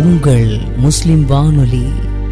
உங்கள் முஸ்லிம் வானொலி.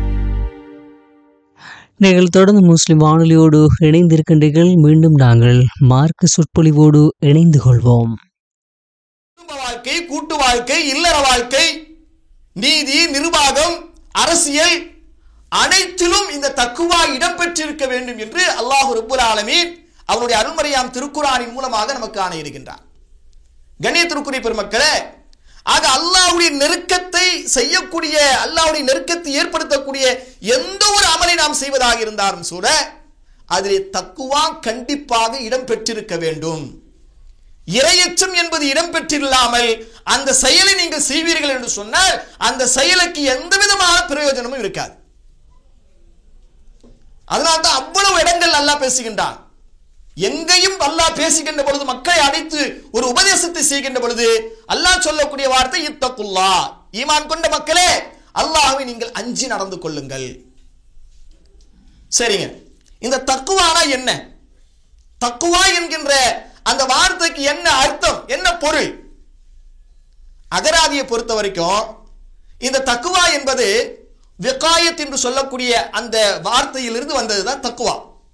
நீங்கள் தொடர்ந்து முஸ்லிம் வானொலியோடு இணைந்திருக்கின்றீர்கள். மீண்டும் நாங்கள் மார்க்க சொற்பொழிவோடு இணைந்து கொள்வோம். குடும்ப வாழ்க்கை, கூட்டு வாழ்க்கை, இல்லற வாழ்க்கை, நீதி, நிர்வாகம், அரசியல் அனைத்திலும் இந்த தக்குவா இடம்பெற்றிருக்க வேண்டும் என்று அல்லாஹ் ரப்புல் ஆலமீன் அவருடைய அருள்மறையாம் திருக்குர்ஆனின் மூலமாக நமக்கு ஆணையிடுகின்றார். கண்ணியத்திற்குரிய பெருமக்களே, ஆக அல்லாஹ்வுடைய நெருக்கத்தை செய்யக்கூடிய, அல்லாஹ்வுடைய நெருக்கத்தை ஏற்படுத்தக்கூடிய எந்த ஒரு அமலை நாம் செய்வதாக இருந்தாலும் கூட அதிலே தக்குவா கண்டிப்பாக இடம்பெற்றிருக்க வேண்டும். இறையச்சம் என்பது இடம்பெற்றில்லாமல் அந்த செயலை நீங்கள் செய்வீர்கள் என்று சொன்னால் அந்த செயலுக்கு எந்த விதமான பிரயோஜனமும் இருக்காது. அதனால்தான் அவ்வளவு இடங்கள் அல்லாஹ் பேசுகின்றான். எங்கேயும் அல்லாஹ் பேசுகின்ற பொழுது, மக்களை அழைத்து ஒரு உபதேசத்தை செய்கின்ற பொழுது அல்லாஹ் சொல்லக்கூடிய வார்த்தை இத்தகுல்லாஹ், ஈமான் கொண்ட மக்களே அல்லாஹ்வை நீங்கள் அஞ்சி நடந்து கொள்ளுங்கள். சரிங்க, இந்த தக்குவானா என்ன? தக்குவா என்கின்ற அந்த வார்த்தைக்கு என்ன அர்த்தம், என்ன பொருள்? அகராதியை பொறுத்த வரைக்கும் இந்த தக்குவா என்பது விகாயத் என்று சொல்லக்கூடிய அந்த வார்த்தையிலிருந்து வந்ததுதான் தக்குவா.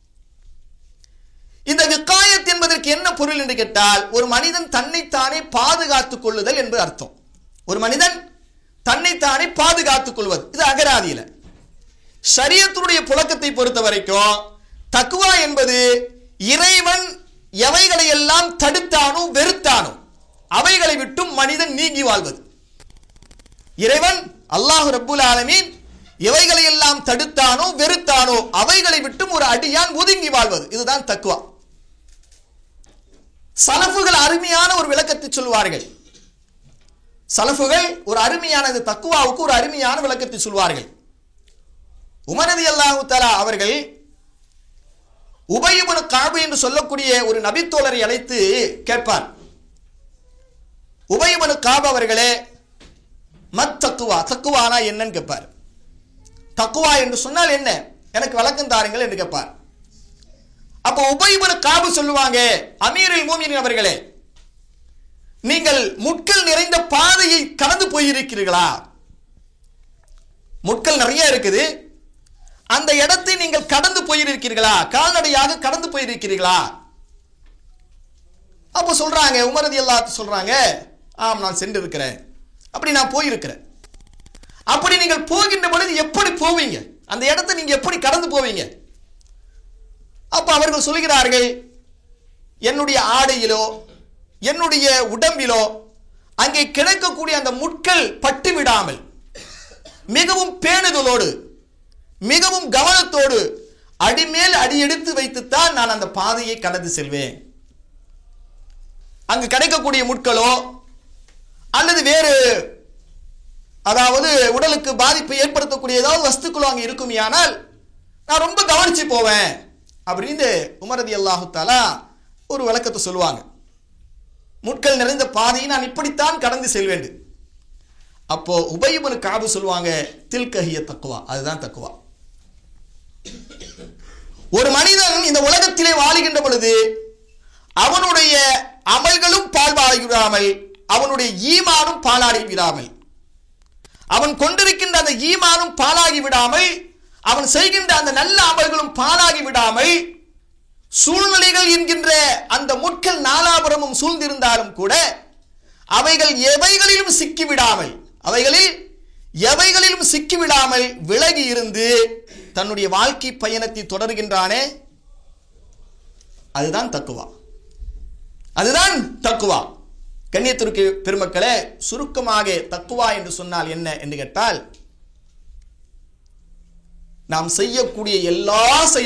இந்த விகாயத் என்பதற்கு என்ன பொருள் என்று கேட்டால், ஒரு மனிதன் தன்னைத்தானே பாதுகாத்துக் கொள்ளுதல் என்று அர்த்தம். ஒரு மனிதன் தன்னைத்தானே பாதுகாத்துக் கொள்வது, இது அகராதியில. ஷரியத்துடைய புழக்கத்தை பொறுத்த வரைக்கும் தக்குவா என்பது இறைவன் எவைகளை எல்லாம் தடுத்தானோ வெறுத்தானோ அவைகளை விட்டும் மனிதன் நீங்கி வாழ்வது. இறைவன் அல்லாஹ் ரப்புல் ஆலமீன் எவைகளை எல்லாம் தடுத்தானோ வெறுத்தானோ அவைகளை விட்டும் ஒரு அடியான் ஒதுங்கி வாழ்வது, இதுதான் தக்குவா. சலஃபுகள் அருமையான ஒரு விளக்கத்தை சொல்வார்கள். சலஃபுகள் ஒரு அருமையான தக்குவாவுக்கு ஒரு அருமையான விளக்கத்தை சொல்வார்கள். உமர் ரலியல்லாஹு தஆலா அவர்கள் உபய் இப்னு கஅப் என்று சொல்லக்கூடிய ஒரு நபித்தோழரை அழைத்து கேட்பார். உபய் இப்னு கஅப் அவர்களே, மத் தக்குவா, தக்குவானா என்னன்னு கேட்பார். தக்குவா என்று சொன்னால் என்ன, எனக்கு விளக்கம் தாருங்கள் என்று கேட்பார். அப்ப உபய் இப்னு கஅப் சொல்லுவாங்க, அமீருல் மூமினீன் அவர்களே, நீங்கள் முட்கள் நிறைந்த பாதையை கடந்து போயிருக்கிறீர்களா? முட்கள் நிறைய இருக்குது, அந்த இடத்தை நீங்கள் கடந்து போயிருக்கிறீர்களா? கால்நடையாக கடந்து போயிருக்கிறீர்களா? அப்ப சொல்றாங்க, உமர் ரலியல்லாஹு சொல்றாங்க, ஆம் நான் சென்று இருக்கிறேன், அப்படி நான் போயிருக்கிறேன். அப்படி நீங்கள் போகின்ற பொழுது எப்படி போவீங்க? அந்த இடத்தை நீங்க எப்படி கடந்து போவீங்க? அப்ப அவர்கள் சொல்கிறார்கள், என்னுடைய ஆடையிலோ என்னுடைய உடம்பிலோ அங்கே கிடைக்கக்கூடிய அந்த முட்கள் பட்டு விடாமல் மிகவும் பேணுதலோடு மிகவும் கவனத்தோடு அடிமேல் அடி எடுத்து வைத்துத்தான் நான் அந்த பாதையை கடந்து செல்வேன். அங்கு கிடைக்கக்கூடிய முட்களோ அல்லது வேறு, அதாவது உடலுக்கு பாதிப்பை ஏற்படுத்தக்கூடிய ஏதாவது வஸ்துக்களோ அங்கே இருக்குமையானால் நான் ரொம்ப கவனிச்சு போவேன் அப்படின்னு உமர் ரலியல்லாஹு தஆலா ஒரு விளக்கத்தை சொல்லுவாங்க. முட்கள் நிறைந்த பாதையை நான் இப்படித்தான் கடந்து செல்வேன். அப்போ உபய் இப்னு கஅப் சொல்லுவாங்க, தில்கஹிய தக்குவா, அதுதான் தக்குவா. ஒரு மனிதன் இந்த உலகத்திலே வாழுகின்ற பொழுது அவனுடைய அமல்களும் பாழ்வாகி விடாமல், அவனுடைய ஈமானும் பாழாகி விடாமல், அவன் கொண்டிருக்கின்ற அந்த ஈமானும் பாழாகி விடாமல், அவன் செய்கின்ற அந்த நல்ல அமல்களும் பாழாகி விடாமல், சூழ்நிலைகள் என்கின்ற அந்த முட்கள் நாலாபுரமும் சூழ்ந்திருந்தாலும் கூட அவைகள் எவைகளிலும் சிக்கிவிடாமல், அவைகளில் எவைகளிலும் சிக்கிவிடாமல் விலகி இருந்து தன்னுடைய வாழ்க்கை பயணத்தை தொடர்கின்றானே, அதுதான் தக்குவா, அதுதான் தக்குவா. கண்ணியத்திற்கு பெருமக்களே, சுருக்கமாக தக்குவா என்று சொன்னால் என்ன என்று கேட்டால், நாம் செய்யக்கூடிய எல்லா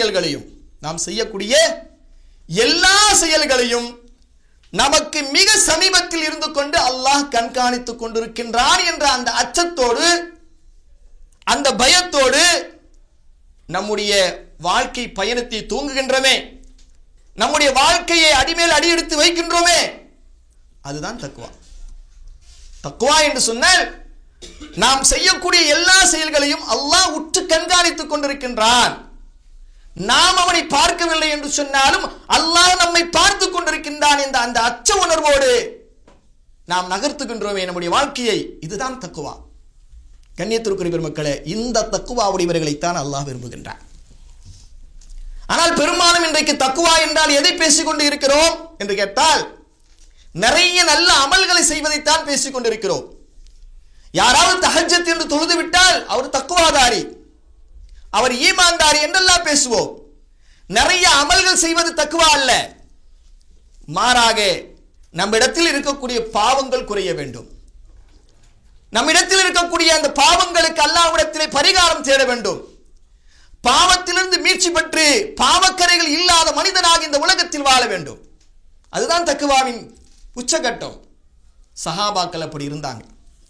செயல்களையும் நமக்கு மிக சமீபத்தில் இருந்து கொண்டு அல்லாஹ் கண்காணித்துக் கொண்டிருக்கின்றான் என்ற அந்த அச்சத்தோடு, அந்த பயத்தோடு நம்முடைய வாழ்க்கை பயணத்தை தூங்குகின்றோமே, நம்முடைய வாழ்க்கையை அடிமேல் அடி எடுத்து வைக்கின்றோமே, அதுதான் தக்குவா. தக்குவா என்று சொன்னால் நாம் செய்யக்கூடிய எல்லா செயல்களையும் அல்லாஹ் உற்று கண்காணித்துக் கொண்டிருக்கின்றான். நாம் அவனை பார்க்கவில்லை என்று சொன்னாலும் அல்லாஹ் நம்மை பார்த்து கொண்டிருக்கின்றான் என்ற அந்த அச்ச உணர்வோடு நாம் நகர்த்துகின்றோமே நம்முடைய வாழ்க்கையை, இதுதான் தக்குவா. கண்ணியத்திற்குரிய பெருமக்களே, இந்த தக்குவா உடையவர்களைத்தான் அல்லாஹ் விரும்புகின்றான். ஆனால் பெரும்பாலும் இன்றைக்கு தக்குவா என்றால் எதை பேசிக்கொண்டு இருக்கிறோம் என்று கேட்டால், நிறைய நல்ல அமல்களை செய்வதைத்தான் பேசிக் கொண்டிருக்கிறோம். யாராவது தஹஜ்ஜத் என்று தொழுது விட்டால் அவர் தக்குவாதாரி, அவர் ஈமான்தாரி என்றெல்லாம் பேசுவோம். நிறைய அமல்கள் செய்வது தக்குவா அல்ல. மாறாக நம்மிடத்தில் இருக்கக்கூடிய பாவங்கள் குறைய வேண்டும். நம்மிடத்தில் இருக்கக்கூடிய அந்த பாவங்களுக்கு அல்லாஹ்விடத்திலே பரிகாரம் தேட வேண்டும். பாவத்திலிருந்து மீட்சி பெற்று பாவக்கரைகள் இல்லாத மனிதனாக இந்த உலகத்தில் வாழ வேண்டும். அதுதான் தக்குவாவின் உச்சகட்டம். சஹாபாக்கள் அப்படி இருந்தாங்க.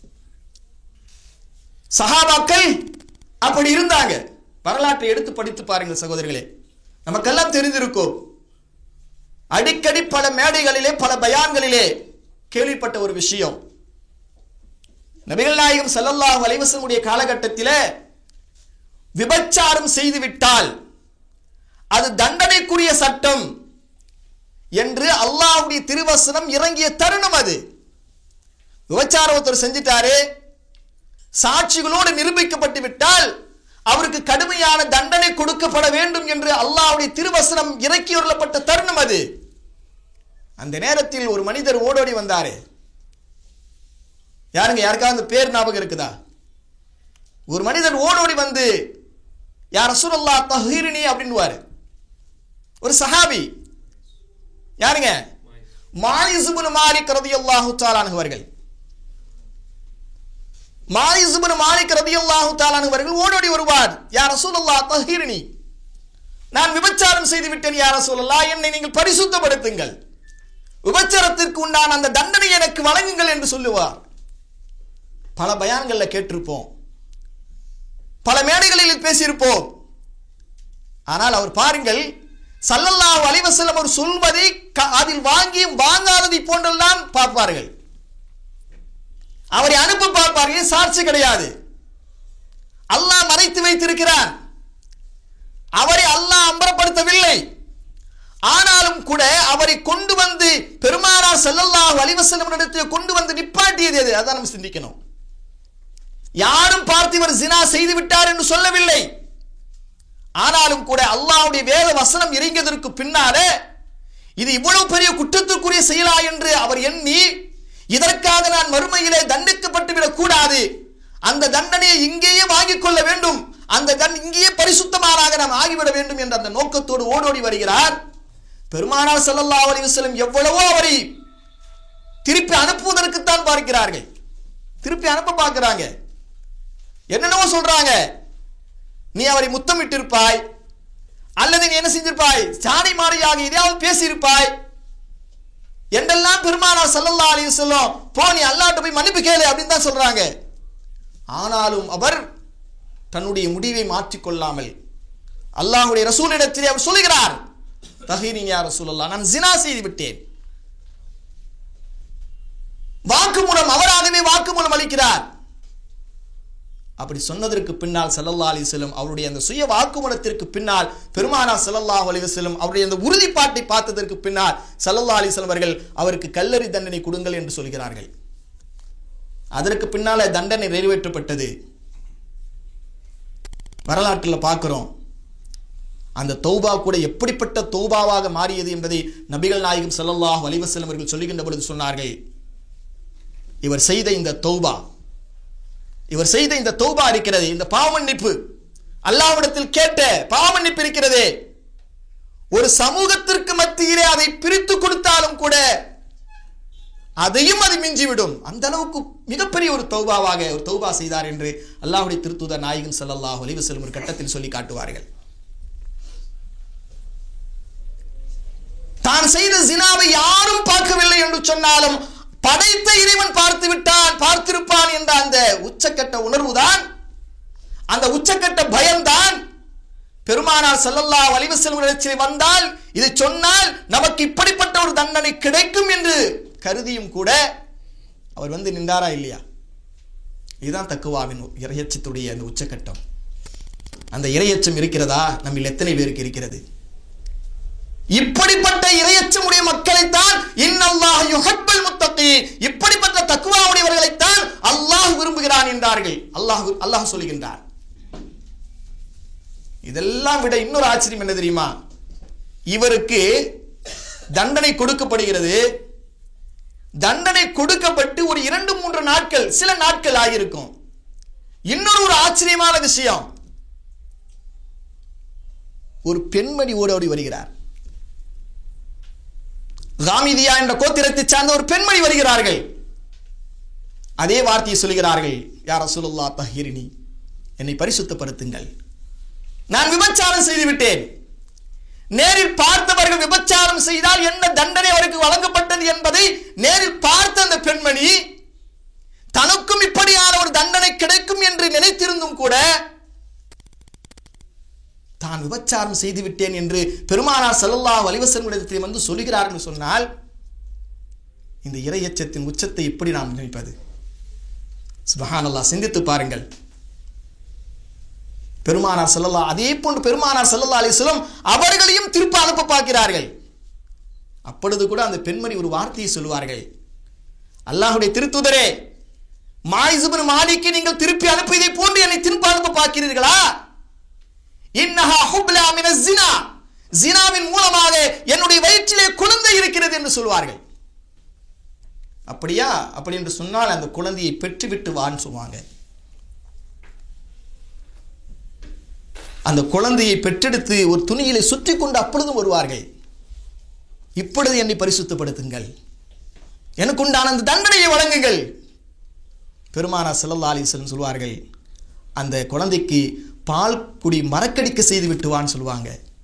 சஹாபாக்கள் அப்படி இருந்தாங்க. வரலாற்றை எடுத்து படித்து பாருங்கள் சகோதரர்களே, நமக்கெல்லாம் தெரிந்திருக்கும். அடிக்கடி பல மேடைகளிலே பல பயான்களிலே கேள்விப்பட்ட ஒரு விஷயம், நபிகள் நாயகம் ஸல்லல்லாஹு அலைஹி வஸல்லம் காலகட்டத்தில் விபச்சாரம் செய்துவிட்டால் அது தண்டனைக்குரிய சட்டம் என்று அல்லாஹ்வுடைய திருவசனம் இறங்கிய தருணம் அது. விபச்சாரம் ஒருத்தர் செஞ்சிட்டாரு, சாட்சிகளோடு நிரூபிக்கப்பட்டு விட்டால் அவருக்கு கடுமையான தண்டனை கொடுக்கப்பட வேண்டும் என்று அல்லாஹ்வுடைய திருவசனம் இறக்கி வரப்பட்ட தருணம் அது. அந்த நேரத்தில் ஒரு மனிதர் ஓடோடி வந்தாரு. யாருங்க, யாருக்காவது பேர் ஞாபகம் இருக்குதா? ஒரு மனிதர் ஓடோடி வந்து யா ரசூலல்லாஹ் தஹீரினி அப்படின்னுவாரு. ஒரு சஹாபி. யாருங்க? மாயிஸ் இப்னு மாலிக் ரலியல்லாஹு தஆலா அன்ஹு அவர்கள். மாயிஸ் இப்னு மாலிக் ரலியல்லாஹு தஆலா அன்ஹு அவர்கள் ஓடோடி வருவார். யா ரசூலல்லாஹ் தஹீரினி, நான் விபச்சாரம் செய்து விட்டேன் யா ரசூலல்லாஹ், என்னை நீங்கள் பரிசுத்தப்படுத்துங்கள், விபச்சாரத்திற்கு உண்டான அந்த தண்டனை எனக்கு வழங்குங்கள் என்று சொல்லுவார். பல பயான்கள்ல கேட்டிருப்போம், பல மேடைகளில் பேசியிருப்போம். ஆனால் அவர் பாருங்கள், ஸல்லல்லாஹு அலைஹி வஸல்லம் அவர் சொல்வதை அதில் வாங்கி வாங்காததை போன்றெல்லாம் பார்ப்பார்கள். அவரை அனுப்ப பார்ப்பார்கள், சாட்சி கிடையாது, அல்லாஹ் மறைத்து வைத்திருக்கிறான், அவரை அல்லாஹ் அம்பலப்படுத்தவில்லை. ஆனாலும் கூட அவரை கொண்டு வந்து பெருமானார் ஸல்லல்லாஹு அலைஹி வஸல்லம் இடத்தில் கொண்டு வந்து நிப்பாட்டியது எது? அதான் நம்ம சிந்திக்கணும். யாரும் பார்த்து இவர் ஜினா செய்து விட்டார் என்று சொல்லவில்லை. ஆனாலும் கூட அல்லாஹ்வுடைய வேத வசனம் இறங்கியதற்கு பின்னாலே இது இவ்வளவு பெரிய குற்றத்திற்குரிய செயலா என்று அவர் எண்ணி, இதற்காக நான் மறுமையிலே தண்டிக்கப்பட்டு விடக் கூடாது, அந்த தண்டனையை இங்கேயே வாங்கிக் கொள்ள வேண்டும், அந்த இங்கேயே பரிசுத்தமானாக நாம் ஆகிவிட வேண்டும் என்ற அந்த நோக்கத்தோடு ஓடோடி வருகிறார். பெருமானார் ஸல்லல்லாஹு அலைஹி வஸல்லம் எவ்வளவோ அவரை திருப்பி அனுப்புவதற்குத்தான் பார்க்கிறார்கள், திருப்பி அனுப்ப பார்க்கிறாங்க. என்னென்னவோ சொல்றாங்க, நீ அவரை முத்தமிட்டிருப்பாய், அல்லது நீ என்ன செஞ்சிருப்பாய், சாணி மாறியாக எதையாவது பேசியிருப்பாய் என்றெல்லாம் பெருமானார் ஸல்லல்லாஹு அலைஹி வஸல்லம் போ நீ அல்லாஹ்ட்ட போய் மன்னிப்பு கேளு அப்படின்னு தான் சொல்றாங்க. ஆனாலும் அவர் தன்னுடைய முடிவை மாற்றிக்கொள்ளாமல் அல்லாஹ்வுடைய ரசூலிடத்திலே அவர் சொல்கிறார், தஹீரினி யா ரசூலல்லாஹ், நான் ஜினா செய்து விட்டேன். வாக்குமூலம், அவராகவே வாக்குமூலம் அளிக்கிறார். அப்படி சொன்னதற்கு பின்னால் ஸல்லல்லாஹு அலைஹி வஸல்லம் அவருடைய அந்த சுய வாக்குமூலத்திற்கு பின்னால் பெருமானார் ஸல்லல்லாஹு அலைஹி வஸல்லம் அவருடைய அந்த உறுதிப்பாட்டை பார்த்ததற்கு பின்னால் ஸல்லல்லாஹு அலைஹி வஸல்லம் அவர்கள் அவருக்கு கல்லறி தண்டனை கொடுங்கள் என்று சொல்கிறார்கள். அதற்கு பின்னால தண்டனை நிறைவேற்றப்பட்டது. வரலாற்றில் பார்க்கிறோம். அந்த தௌபா கூட எப்படிப்பட்ட தௌபாவாக மாறியது என்பதை நபிகள் நாயகம் ஸல்லல்லாஹு அலைஹி வஸல்லம் அவர்கள் சொல்லுகின்ற பொழுது சொன்னார்கள், இவர் செய்த இந்த தௌபா, இவர் செய்த இந்த தௌபா இருக்கிறது, இந்த பாவமன்னிப்பு, அல்லாஹ்விடத்தில் கேட்ட பாவமன்னிப்பு இருக்கிறதே, ஒரு சமூகத்திற்கு மத்தியிலே அதை பிரித்து கொடுத்தாலும் கூட அதையும் அது மிஞ்சிவிடும், அந்த அளவுக்கு மிகப்பெரிய ஒரு தௌபாவாக ஒரு தௌபா செய்தார் என்று அல்லாஹ்வுடைய திருத்தூதர் நாயகம் ஸல்லல்லாஹு அலைஹி வஸல்லம் ஒரு கட்டத்தில் சொல்லி காட்டுவார்கள். தான் செய்த ஜினாவை யாரும் பார்க்கவில்லை என்று சொன்னாலும் படைத்த இறைவன் பார்த்து விட்டான், பார்த்திருப்பான் என்ற அந்த உச்சக்கட்ட உணர்வுதான், அந்த உச்சக்கட்ட பயம்தான் பெருமானார் ஸல்லல்லாஹு அலைஹி வஸல்லம் இடத்தில் வந்தால் இது சொன்னால் நமக்கு இப்படிப்பட்ட ஒரு தண்டனை கிடைக்கும் என்று கருதியும் கூட அவர் வந்து நின்றாரா இல்லையா? இதுதான் தக்குவாவின் இறையச்சத்துடைய அந்த உச்சக்கட்டம். அந்த இறையச்சம் இருக்கிறதா? நம்ம எத்தனை பேருக்கு இருக்கிறது? இப்படிப்பட்ட இறையச்சமுடைய மக்களைத்தான் இன்னல்லாஹ் யுஹிப்புல் முத்தகீன், இப்படிப்பட்ட தக்வாவுடையவர்களைத்தான் அல்லாஹ் விரும்புகிறான் என்றார்கள். அல்லாஹ் சொல்லுகின்றார். இதெல்லாம் விட இன்னொரு ஆச்சரியம் என்ன தெரியுமா? இவருக்கு தண்டனை கொடுக்கப்படுகிறது. தண்டனை கொடுக்கப்பட்டு ஒரு 2-3 நாட்கள், சில நாட்கள் ஆகியிருக்கும். இன்னொரு ஆச்சரியமான விஷயம், ஒரு பெண்மணி ஓடோடி வருகிறார். காமிதியா என்ற கோத்திரத்தை சார்ந்த ஒரு பெண்மணி வருகிறார்கள். அதே வார்த்தையை சொல்கிறார்கள், யா ரசூலுல்லாஹ் தஹிரினி, என்னை பரிசுத்தப்படுத்துங்கள், நான் விபச்சாரம் செய்து விட்டேன். நேரில் பார்த்தவர்கள் விபச்சாரம் செய்தால் என்ன தண்டனை அவருக்கு வழங்கப்பட்டது என்பதை நேரில் பார்த்த அந்த பெண்மணி தனக்கும் இப்படியான ஒரு தண்டனை கிடைக்கும் என்று நினைத்திருந்தும் கூட தான் விபச்சாரம் செய்து விட்டேன் என்று பெருமானார் ஸல்லல்லாஹு அலைஹி வஸல்லம் வந்து சொல்கிறார் என்று சொன்னால், இந்த இறையச்சத்தின் உச்சத்தை எப்படி நாம் நினைப்பது? சுப்ஹானல்லாஹ், சிந்தித்து பாருங்கள். பெருமானார் ஸல்லல்லாஹு, அதே போன்று பெருமானார் ஸல்லல்லாஹு அலைஹி வஸல்லம் அவர்களையும் திருப்ப அனுப்ப பார்க்கிறார்கள். அப்பொழுது கூட அந்த பெண்மணி ஒரு வார்த்தையை சொல்வார்கள், அல்லாஹ்வுடைய திருத்தூதரே, மாயிஸ் இப்னு மாலிக்கை நீங்கள் திருப்பி அனுப்பியதை போன்று என்னை திருப்ப அனுப்ப பார்க்கிறீர்களா? இன்னஹா ஹுப்லா மினஸ் ஸினா, ஸினாவின் மூலமாக என்னுடைய வயிற்றிலே குழந்தை இருக்கிறது என்று சொல்வார்கள். அப்படியா? அப்படி என்று சொன்னால் அந்த குழந்தையை பெற்றுவிட்டு வான்னு சொல்லுவாங்க. அந்த குழந்தையை பெற்றெடுத்து ஒரு துணியிலே சுற்றி கொண்டு அப்பொழுதும் வருவார்கள், இப்பொழுது என்னை பரிசுத்தப்படுத்துங்கள், எனக்கு உண்டான அந்த தண்டனையை வழங்குங்கள். பெருமானார் ஸல்லல்லாஹு அலைஹி வஸல்லம் சொல்வார்கள், அந்த குழந்தைக்கு பால் குடி மறக்கடிக்க செய்து விட்டுவான்னு சொல்லுவாங்க.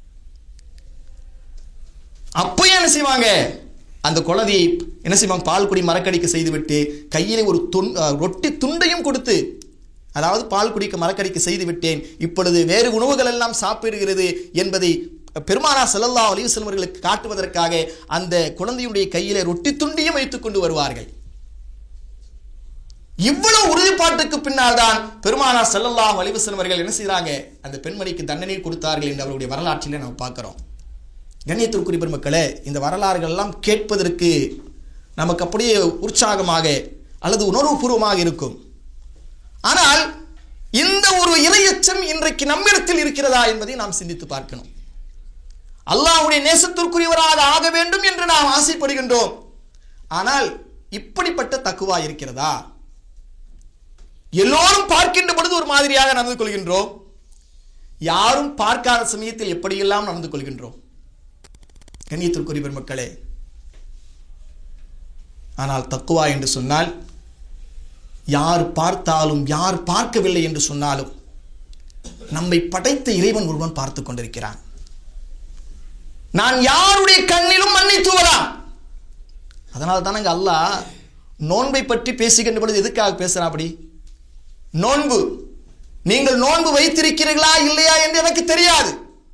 அப்போ என்ன செய்வாங்க? அந்த குழந்தையை என்ன செய்வாங்க? பால் குடி மறக்கடிக்க செய்துவிட்டு கையிலே ஒரு ரொட்டி துண்டையும் கொடுத்து, அதாவது பால் குடிக்க மறக்கடிக்க செய்து விட்டேன், இப்பொழுது வேறு உணவுகள் எல்லாம் சாப்பிடுகிறது என்பதை பெருமானார் ஸல்லல்லாஹு அலைஹி வஸல்லம் அவர்களுக்கு காட்டுவதற்காக அந்த குழந்தையுடைய கையிலே ரொட்டி துண்டையும் வைத்துக் கொண்டு வருவார்கள். இவ்வளவு உறுதிப்பாட்டுக்கு பின்னால் தான் பெருமானார் ஸல்லல்லாஹு அலைஹி வஸல்லம் அவர்கள் என்ன செய்றாங்க? அந்த பெண்மணிக்கு தண்டனை கொடுத்தார்கள் என்று அவருடைய வரலாற்றிலே நாம் பார்க்கிறோம். கண்ணியத்திற்குரிய பெருமக்களே, இந்த வரலாறுகள் எல்லாம் கேட்பதற்கு நமக்கு அப்படியே உற்சாகமாக அல்லது உணர்வுபூர்வமாக இருக்கும். ஆனால் இந்த ஒரு இறையச்சம் இன்றைக்கு நம்மிடத்தில் இருக்கிறதா என்பதை நாம் சிந்தித்து பார்க்கணும். அல்லாஹ்வுடைய நேசத்திற்குரியவராக ஆக வேண்டும் என்று நாம் ஆசைப்படுகின்றோம். ஆனால் இப்படிப்பட்ட தக்குவா இருக்கிறதா? எல்லோரும் பார்க்கின்ற பொழுது ஒரு மாதிரியாக நடந்து கொள்கின்றோம், யாரும் பார்க்காத சமயத்தில் எப்படியெல்லாம் நடந்து கொள்கின்றோம். கண்ணியத்திற்குரிய பெருமக்களே, ஆனால் தக்குவா என்று சொன்னால் யார் பார்த்தாலும் யார் பார்க்கவில்லை என்று சொன்னாலும் நம்மை படைத்த இறைவன் ஒருவன் பார்த்து கொண்டிருக்கிறான். நான் யாருடைய கண்ணிலும் மண்ணை தூவலாம். அதனால தானங்க அல்லாஹ் நோன்பை பற்றி பேசுகின்ற பொழுது எதுக்காக பேசுறான்? அப்படி நோன்பு, நீங்கள் நோன்பு வைத்திருக்கிறீர்களா இல்லையா என்று எனக்கு தெரியாது.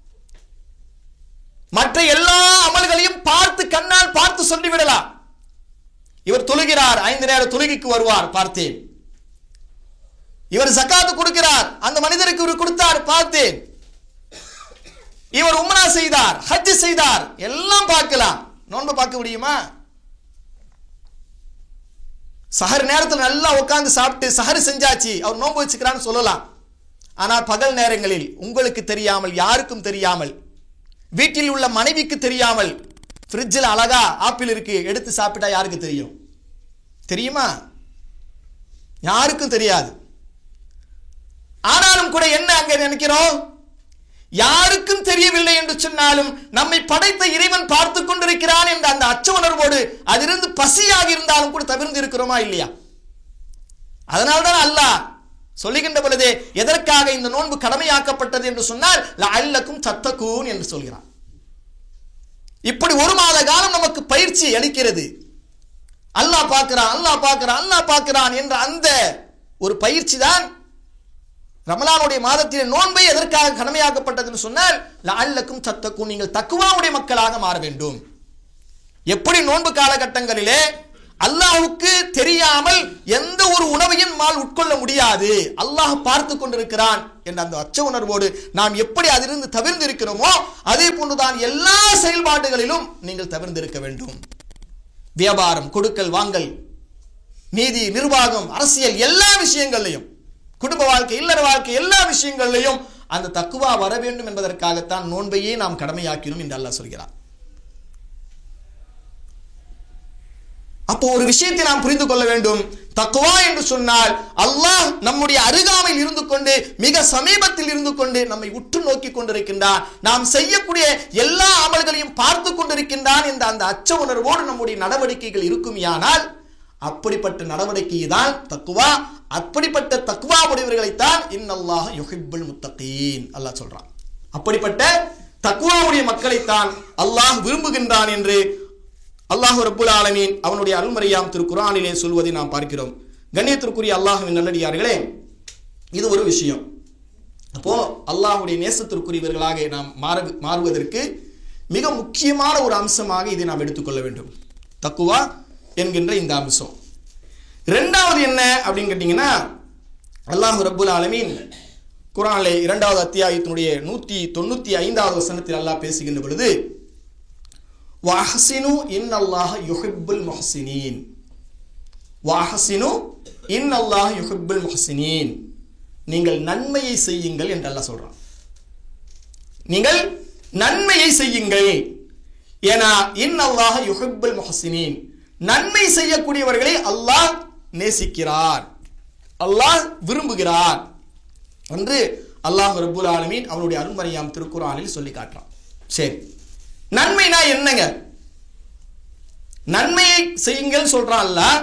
மற்ற எல்லா அமல்களையும் பார்த்து கண்ணால் பார்த்து சொல்லிவிடலாம். இவர் தொழுகிறார், 5 நேர தொழுகைக்கு வருவார், பார்த்தேன். இவர் ஜகாத் கொடுக்கிறார், அந்த மனிதருக்கு இவர் கொடுத்தார், பார்த்தேன். இவர் உம்ரா செய்தார், ஹஜ் செய்தார், எல்லாம் பார்க்கலாம். நோன்பு பார்க்க முடியுமா? சஹர் நேரத்தில் நல்லா உட்கார்ந்து சாப்பிட்டு சஹர் செஞ்சாச்சு, அவர் நோன்பு வச்சுக்கிறான்னு சொல்லலாம். ஆனால் பகல் நேரங்களில் உங்களுக்கு தெரியாமல், யாருக்கும் தெரியாமல், வீட்டில் உள்ள மனைவிக்கு தெரியாமல், ஃப்ரிட்ஜில் அழகா ஆப்பிள் இருக்கு, எடுத்து சாப்பிட்டா யாருக்கு தெரியும்? தெரியுமா? யாருக்கும் தெரியாது. ஆனாலும் கூட என்ன அங்கே நினைக்கிறோம்? யாருக்கும் தெரியவில்லை என்று சொன்னாலும் நம்மை படைத்த இறைவன் பார்த்து கொண்டிருக்கிறான் என்ற அந்த அச்ச உணர்வோடு அதிலிருந்து பசியாக இருந்தாலும் கூட தவிர்த்து இருக்கிறோமா இல்லையா? அதனால்தான் அல்லாஹ் சொல்லுகின்ற பொழுதே எதற்காக இந்த நோன்பு கடமையாக்கப்பட்டது என்று சொன்னால் லஅல்லக்கும் தத்தகூன் என்று சொல்கிறான். இப்படி 1 மாத காலம் நமக்கு பயிற்சி அளிக்கிறது. அல்லாஹ் பார்க்கிறான், அல்லாஹ் பார்க்கிறான், அல்லாஹ் பார்க்கிறான் என்ற அந்த ஒரு பயிற்சி தான் ரமலானுடைய மாதத்திலே நோன்பை எதற்காக கடமையாக்கப்பட்டதுன்னு சொன்னால் லஅல்லக்கும் தத்தகூன், நீங்கள் தக்வாவுடைய மக்களாக மாற வேண்டும். எப்படி நோன்பு காலகட்டங்களிலே அல்லாஹ்வுக்கு தெரியாமல் எந்த ஒரு உணவையும் மால் உட்கொள்ள முடியாது, அல்லாஹ் பார்த்து கொண்டிருக்கிறான் என்ற அந்த அச்ச உணர்வோடு நாம் எப்படி அதிலிருந்து தவிர்த்து இருக்கிறோமோ அதே போன்றுதான் எல்லா செயல்பாடுகளிலும் நீங்கள் தவிர்த்து இருக்க வேண்டும். வியாபாரம், கொடுக்கல் வாங்கல், நீதி, நிர்வாகம், அரசியல் எல்லா விஷயங்கள்லையும், குடும்ப வாழ்க்கை, இல்லற வாழ்க்கை எல்லா விஷயங்கள்லையும் அந்த தக்குவா வர வேண்டும் என்பதற்காகத்தான் நோன்பையே நாம் கடமையாக்கினோம் என்று அல்லாஹ் சொல்கிறார். அப்போ ஒரு விஷயத்தை நாம் புரிந்து கொள்ள வேண்டும். தக்வா என்று சொன்னால் அல்லாஹ் நம்முடைய அருகாமையில் இருந்து கொண்டு, மிக சமீபத்தில் இருந்து கொண்டு நம்மை உற்று நோக்கி கொண்டிருக்கின்றான், நாம் செய்யக்கூடிய எல்லா அமல்களையும் பார்த்து கொண்டிருக்கின்றான் என்ற அந்த அச்ச உணர்வோடு நம்முடைய நடவடிக்கைகள் இருக்குமானால் அப்படிப்பட்ட நடவடிக்கை தான் தக்வா. அப்படிப்பட்ட தக்வா உடையவர்களைத்தான் இன்னல்லாஹ யுஹிப்புல் முத்தகீன் அல்லாஹ் சொல்றான். அப்படிப்பட்ட தக்வாவுடைய மக்களைத்தான் அல்லாஹ் விரும்புகின்றான் என்று அல்லாஹ் ரப்புல் ஆலமீன் அவனுடைய அருள்மறையாம் திருக்குர்ஆனிலே சொல்வதை நாம் பார்க்கிறோம். கண்ணியத்திற்குரிய அல்லாஹ்வின் நல்லடியார்களே, இது ஒரு விஷயம். அப்போ அல்லாஹ்வுடைய நேசத்திற்குரியவர்களாக நாம் மாறுவதற்கு மிக முக்கியமான ஒரு அம்சமாக இதை நாம் எடுத்துக்கொள்ள வேண்டும், தக்குவா என்கின்ற இந்த அம்சம். இரண்டாவது என்ன அப்படின்னு கேட்டீங்கன்னா, அல்லாஹ் ரப்புல் ஆலமீன் குர்ஆனிலே 2வது அத்தியாயத்தினுடைய 195வது வசனத்தில் அல்லாஹ் பேசுகின்ற பொழுது, வஹ்சினு இன்னல்லாஹ யுஹிப்புல் முஹ்சினீன், வஹ்சினு இன்னல்லாஹ யுஹிப்புல் முஹ்சினீன், நீங்கள் நன்மையை செய்யுங்கள் என்று அல்லாஹ் சொல்றான். நீங்கள் நன்மையை செய்யுங்கள். ஏனா இன்னல்லாஹ யுஹிப்புல் முஹ்சினீன், நன்மை செய்யக்கூடியவர்களை அல்லாஹ் நேசிக்கிறார், அல்லாஹ் விரும்புகிறார் என்று அல்லாஹ் ரப்புல் ஆலமீன் அவனுடைய அருள்மறையாம் திருக்குர்ஆனில் சொல்லி காட்டுறான். சரி, நன்மைனா என்னங்க? நன்மையை செய்யுங்கள் சொல்றான் அல்லாஹ்.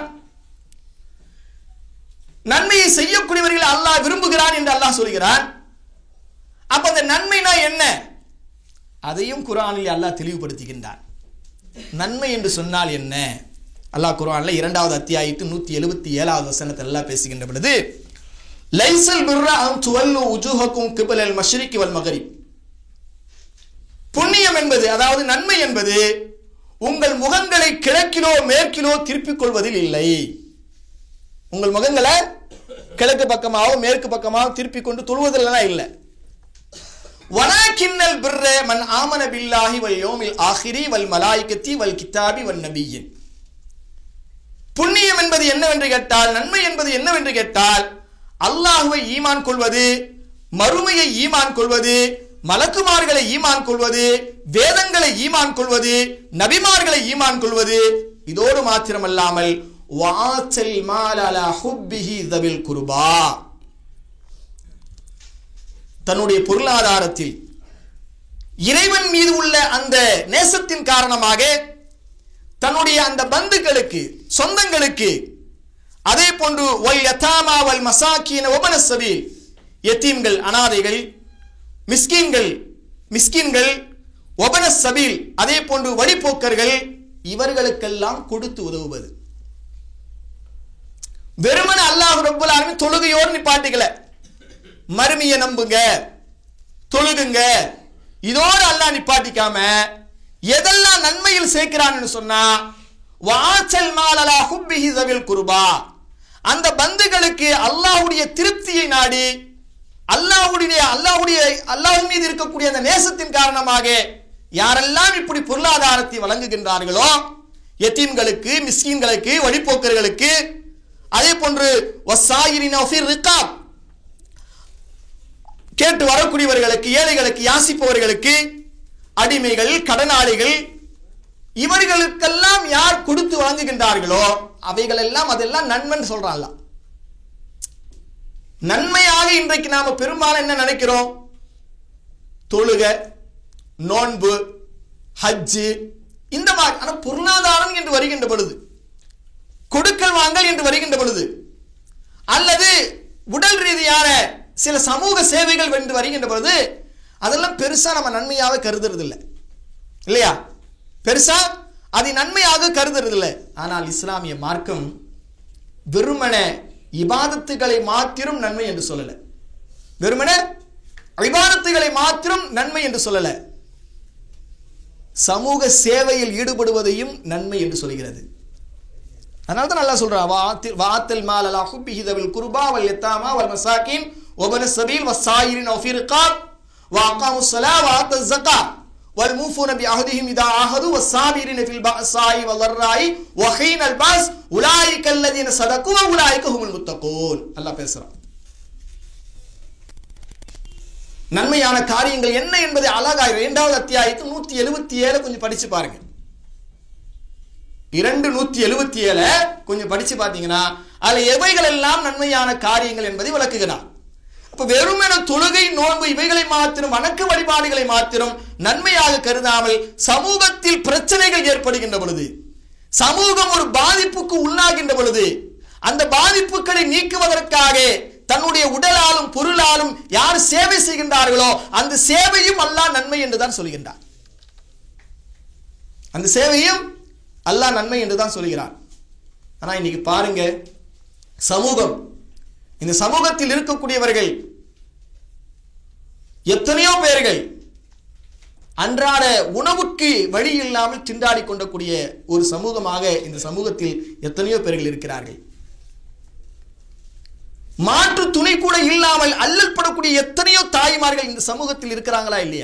நன்மையை செய்யக்கூடியவர்கள் அல்லாஹ் விரும்புகிறான் என்று அல்லாஹ் சொல்கிறான். அப்ப அந்த நன்மைனா என்ன? அதையும் குர்ஆனில் அல்லாஹ் தெளிவுபடுத்துகின்றான். நன்மை என்று சொன்னால் என்ன? அல்லாஹ் குர்ஆனில் 2வது அத்தியாயத்தின் 177வது வசனத்தில் அல்லாஹ் பேசுகின்ற பொழுது, லைஸல் பிர்ர அன் துவல்லு உஜூஹக்கும் கிபலல் மஷ்ரிகி வல் மக்ரிப், புண்ணியம் என்பது, அதாவது நன்மை என்பது உங்கள் முகங்களை கிழக்கிலோ மேற்கிலோ திருப்பிக் கொள்வதில் இல்லை. உங்கள் முகங்களை கிழக்கு பக்கமாவோ மேற்கு பக்கமாவோ திருப்பிக் கொண்டு தொழுவதில் இல்லை. வலாக்கின்னல் பிர்ர மன் ஆமன பில்லாஹி வல் யௌமில் ஆகிரி வல் மலாயிகத்தி வல் கிதாபி வன் நபியின், புண்ணியம் என்பது என்னவென்று கேட்டால், நன்மை என்பது என்னவென்று கேட்டால், அல்லாஹ்வை ஈமான் கொள்வது, மறுமையை ஈமான் கொள்வது, மலக்குமார்களை ஈமான் கொள்வது, வேதங்களை ஈமான் கொள்வது, நபிமார்களை ஈமான் கொள்வது, இதோடு மாத்திரமல்லாமல் வாத்தல் மால் அலா ஹுப்பிஹி தபில் குர்பா, தன்னுடைய பொருளாதாரத்தில் இறைவன் மீது உள்ள அந்த நேசத்தின் காரணமாக தன்னுடைய அந்த பந்துக்களுக்கு, சொந்தங்களுக்கு, அதே போன்று வல் யதாமா வல் மசாகீன வபன ஸபீல், யதீம்கள், அனாதைகள், மிஸ்கீன்கள், வபன ஸபீல், அதே போன்று வழிபோக்கர்கள், இவர்களுக்கெல்லாம் கொடுத்து உதவுவது. வெறுமனே அல்லாஹ் ரப்பல் ஆலமீன் தொழுகையோடு நிப்பாட்டிக்கல, மறுமையை நம்புங்க, தொழுகுங்க, இதோடு அல்லாஹ் நிப்பாட்டிக்காம எதெல்லாம் நன்மையில் சேர்க்கிறான்னு சொன்னா, வாச்சல் மால் அலா ஹுப்பிஹி தபில் குர்பா, அந்த பந்துகளுக்கு அல்லாஹ்வுடைய திருப்தியை நாடி, அல்லாஹ் மீது இருக்கக்கூடிய அந்த நேசத்தின் காரணமாக யாரெல்லாம் இப்படி பொருளாதாரத்தை வழங்குகின்றார்களோ, யதீம்களுக்கு, மிஸ்கீன்களுக்கு, வழிபோக்கர்களுக்கு, அதே போன்று வஸாயிரின ஃபி ரிகாப், கேட்டு வரக்கூடியவர்களுக்கு, ஏழைகளுக்கு, யாசிப்பவர்களுக்கு, அடிமைகள், கடனாளிகள், இவர்களுக்கெல்லாம் யார் கொடுத்து வழங்குகின்றார்களோ அவைகள் எல்லாம், அதெல்லாம் நன்மைன்னு சொல்றாங்க. நன்மையாக இன்றைக்கு நாம பெரும்பாலும் என்ன நினைக்கிறோம்? தொழுக, நோன்பு, ஹஜ்ஜு, இந்த மாதிரி. ஆனா பொருளாதாரம் என்று வருகின்ற பொழுது, கொடுக்கல் வாங்கல் என்று வருகின்ற பொழுது, அல்லது உடல் ரீதியான சில சமூக சேவைகள் என்று வருகின்ற பொழுது, அதெல்லாம் பெருசா நம்ம நன்மையாக கருதுறது இல்லை, இல்லையா? பெருசா அதை நன்மையாக கருதுறது இல்லை. ஆனால் இஸ்லாமிய மார்க்கம் வெறுமன இபாதத்துகளை மாத்திரம் நன்மை என்று சொல்லல, வெறுமன இபாதத்துகளை மாத்திரம் நன்மை என்று சொல்லல, சமூக சேவையில் ஈடுபடுவதையும் நன்மை என்று சொல்கிறது. அதனால தான் அல்லாஹ் சொல்றான், வாத்தல் மால் அலா ஹுப்பிஹி தபில் குர்பா வல் யதாமா வல் மசாகின் வபன ஸபீல் வஸாயிரின் ஃபி ரிகாப் வஅகாமுஸ் ஸலா வஆத்தஸ் ஸகா வல் மூஃபூன பிஅஹதிஹிம் இதா ஆஹது வஸ்ஸாபிரீன ஃபில் பஅஸாஇ வல்தர்ராஇ வஹீனல் பாஸ் உலாயிக அல்லதீன ஸதகு வ உலாயிக ஹுமுல் முத்தகூன். அல்லாஹ் பேசுறான். நன்மையான காரியங்கள் என்ன என்பதை அழகாய் 2வது அத்தியாயத்தில் 177 கொஞ்சம் படிச்சு பாருங்க. 2:177 கொஞ்சம் படிச்சு பாத்தீங்கன்னா அதுல எவைகள் எல்லாம் நன்மையான காரியங்கள் என்பதை விளக்குகிறார். அப்ப வெறுமென தொழுகை, நோன்பு இவைகளை மாத்திரம், வணக்க வழிபாடுகளை மாத்திரம் நன்மையாக கருதாமல் சமூகத்தில் பிரச்சனைகள் ஏற்படுகின்ற பொழுது, சமூகம் ஒரு பாதிப்புக்கு உள்ளாகின்ற பொழுது அந்த பாதிப்புகளை நீக்குவதற்காக தன்னுடைய உடலாலும் பொருளாலும் யார் சேவை செய்கின்றார்களோ அந்த சேவையும் அல்லாஹ் நன்மை என்றுதான் சொல்கின்றார். அந்த சேவையும் அல்லாஹ் நன்மை என்றுதான் சொல்கிறார். ஆனா இன்னைக்கு பாருங்க, சமூகம், இந்த சமூகத்தில் இருக்கக்கூடியவர்கள் எத்தனையோ பேர்கள் அன்றாட உணவுக்கு வழி இல்லாமல் திண்டாடி கொண்டக்கூடிய ஒரு சமூகமாக இந்த சமூகத்தில் எத்தனையோ பேர்கள் இருக்கிறார்கள். மாற்று துணை கூட இல்லாமல் அல்லல் படக்கூடிய எத்தனையோ தாய்மார்கள் இந்த சமூகத்தில் இருக்கிறாங்களா இல்லையா?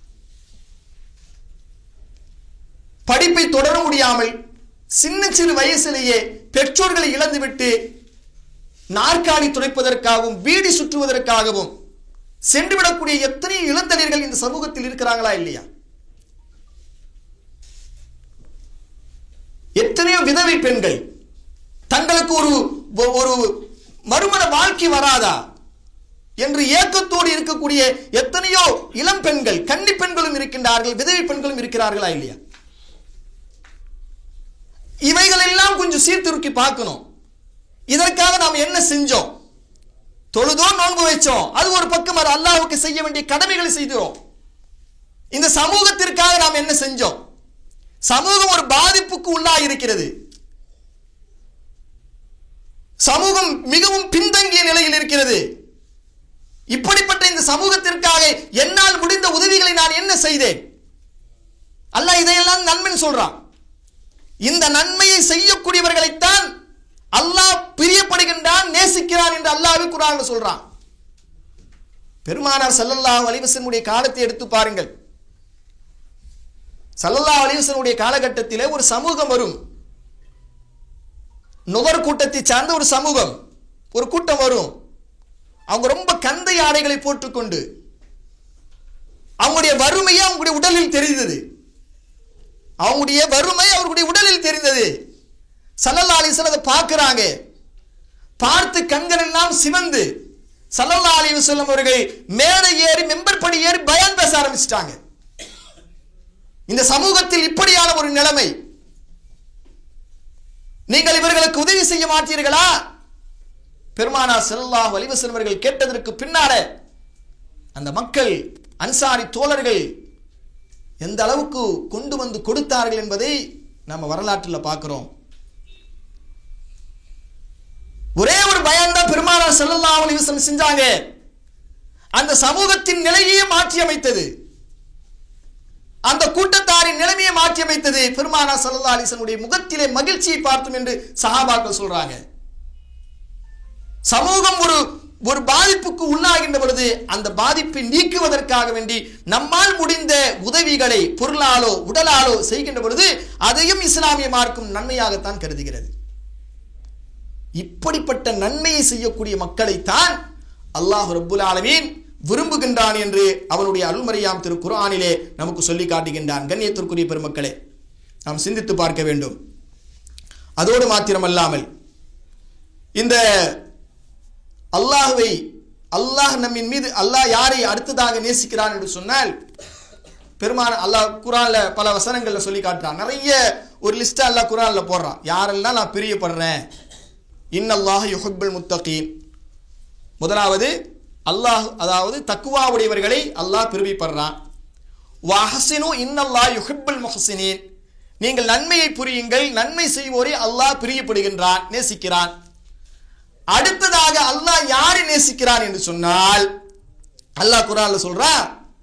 படிப்பை தொடர முடியாமல் சின்ன சிறு வயசிலேயே பெற்றோர்களை இழந்துவிட்டு நாற்காலி துடைப்பதற்காகவும் பீடி சுற்றுவதற்காகவும் சென்றுவிடக்கூடிய எத்தனை இளந்தலைகள் இந்த சமூகத்தில் இருக்கிறாங்களா இல்லையா? எத்தனையோ விதவை பெண்கள் தங்களுக்கு ஒரு மறுமண வாழ்க்கை வராதா என்று ஏக்கத்தோடு இருக்கக்கூடிய எத்தனையோ இளம் பெண்கள், கன்னி பெண்களும் இருக்கின்றார்கள், விதவை பெண்களும் இருக்கிறார்களா இல்லையா? இவைகள் எல்லாம் கொஞ்சம் சீர்திருக்கி பார்க்கணும். இதற்காக நாம் என்ன செஞ்சோம்? தொழுதோம், நோன்பு வைச்சோம், அது ஒரு பக்கம். அது அல்லாஹ்வுக்கு செய்ய வேண்டிய கடமைகளை செய்தோம். இந்த சமூகத்திற்காக நாம் என்ன செஞ்சோம்? சமூகம் ஒரு பாதிப்புக்கு உள்ளாகி இருக்கிறது. சமூகம் மிகவும் பின்தங்கிய நிலையில் இருக்கிறது. இப்படிப்பட்ட இந்த சமூகத்திற்காக என்னால் முடிந்த உதவிகளை நான் என்ன செய்தேன்? அல்லாஹ் இதையெல்லாம் நன்மைன்னு சொல்றான். இந்த நன்மையை செய்யக்கூடியவர்களைத்தான் அல்லாஹ் பிரியப்படுகின்றான், நேசிக்கிறான் என்று அல்லாஹ்வே குர்ஆன்ல சொல்றான். பெருமானார் ஸல்லல்லாஹு அலைஹி வஸல்லம் காலத்தை எடுத்து பாருங்கள். ஸல்லல்லாஹு அலைஹி வஸல்லம் காலகட்டத்திலே ஒரு சமூகம் வரும். நுகர் கூட்டத்தை சார்ந்த ஒரு சமூகம், ஒரு கூட்டம் வரும். அவங்க ரொம்ப கந்தை ஆடைகளை போட்டுக்கொண்டு அவங்களுடைய வறுமையை அவங்களுடைய உடலில் தெரிந்தது. அவங்களுடைய வறுமை அவர்களுடைய உடலில் தெரிந்தது. ஸல்லல்லாஹு அலைஹி வஸல்லம் அதை பார்க்கிறாங்க. பார்த்து கண்கள் எல்லாம் சிவந்து ஸல்லல்லாஹு அலைஹி வஸல்லம் அவர்கள் மேடை ஏறி மெம்பர் படி ஏறி பயான் பேச ஆரம்பிச்சிட்டாங்க. இந்த சமூகத்தில் இப்படியான ஒரு நிலைமை, நீங்கள் இவர்களுக்கு உதவி செய்ய மாட்டீர்களா? பெருமானார் ஸல்லல்லாஹு அலைஹி வஸல்லம் அவர்கள் கேட்டதற்கு பின்னால அந்த மக்கள், அன்சாரி தோழர்கள் எந்த அளவுக்கு கொண்டு வந்து கொடுத்தார்கள் என்பதை நம்ம வரலாற்றில் பார்க்கிறோம். ஒரே ஒரு பயான் தான் பெருமானார் ஸல்லல்லாஹு அலைஹி வஸல்லம் செஞ்சாங்க. அந்த சமூகத்தின் நிலையை மாற்றி அமைத்தது, அந்த கூட்டத்தாரின் நிலைமையை மாற்றி அமைத்தது. பெருமானார் ஸல்லல்லாஹு அலைஹி வஸல்லம் முகத்திலே மகிழ்ச்சியை பார்த்தோம் என்று சஹாபாக்கள் சொல்றாங்க. சமூகம் ஒரு பாதிப்புக்கு உள்ளாகின்ற பொழுது அந்த பாதிப்பை நீக்குவதற்காக வேண்டி நம்மால் முடிந்த உதவிகளை பொருளாலோ உடலாலோ செய்கின்ற பொழுது அதையும் இஸ்லாமிய மார்க்கம் நன்மையாகத்தான் கருதுகிறது. இப்படிப்பட்ட நன்மையை செய்யக்கூடிய மக்களைத்தான் அல்லாஹ் ரப்புல் ஆலமீன் விரும்புகின்றான் என்று அவனுடைய அருள்மறையாம் திரு குர்ஆனிலே நமக்கு சொல்லி காட்டுகின்றான். கண்ணியத்திற்குரிய பெருமக்களே, நாம் சிந்தித்து பார்க்க வேண்டும். அதோடு மாத்திரமல்லாமல் இந்த அல்லாஹ் நம்மின் மீது அல்லாஹ் யாரை அடுத்ததாக நேசிக்கிறான் என்று சொன்னால், பெருமான அல்லாஹ் குர்ஆன்ல பல வசனங்கள்ல சொல்லி காட்டுறான். நிறைய ஒரு லிஸ்ட் அல்லாஹ் குர்ஆன்ல போடுறான். யாரெல்லாம் நான் பிரியப்படுறேன். இன்னல்லாஹ யுஹிப்புல் முத்தகீன். முதலாவது அல்லாஹ், அதாவது தக்வாவுடையவர்களை அல்லாஹ் பிரிவிப்படுறான். வஹ்சினு இன்னல்லாஹ யுஹிப்புல் முஹ்சினீன். நீங்கள் நன்மையை புரியுங்கள், நன்மை செய்வோரை அல்லாஹ் பிரியப்படுகின்றான், நேசிக்கிறான். அடுத்ததாக அல்லாஹ் யாரை நேசிக்கிறான் என்று சொன்னால், அல்லாஹ் குர்ஆன்ல சொல்றான்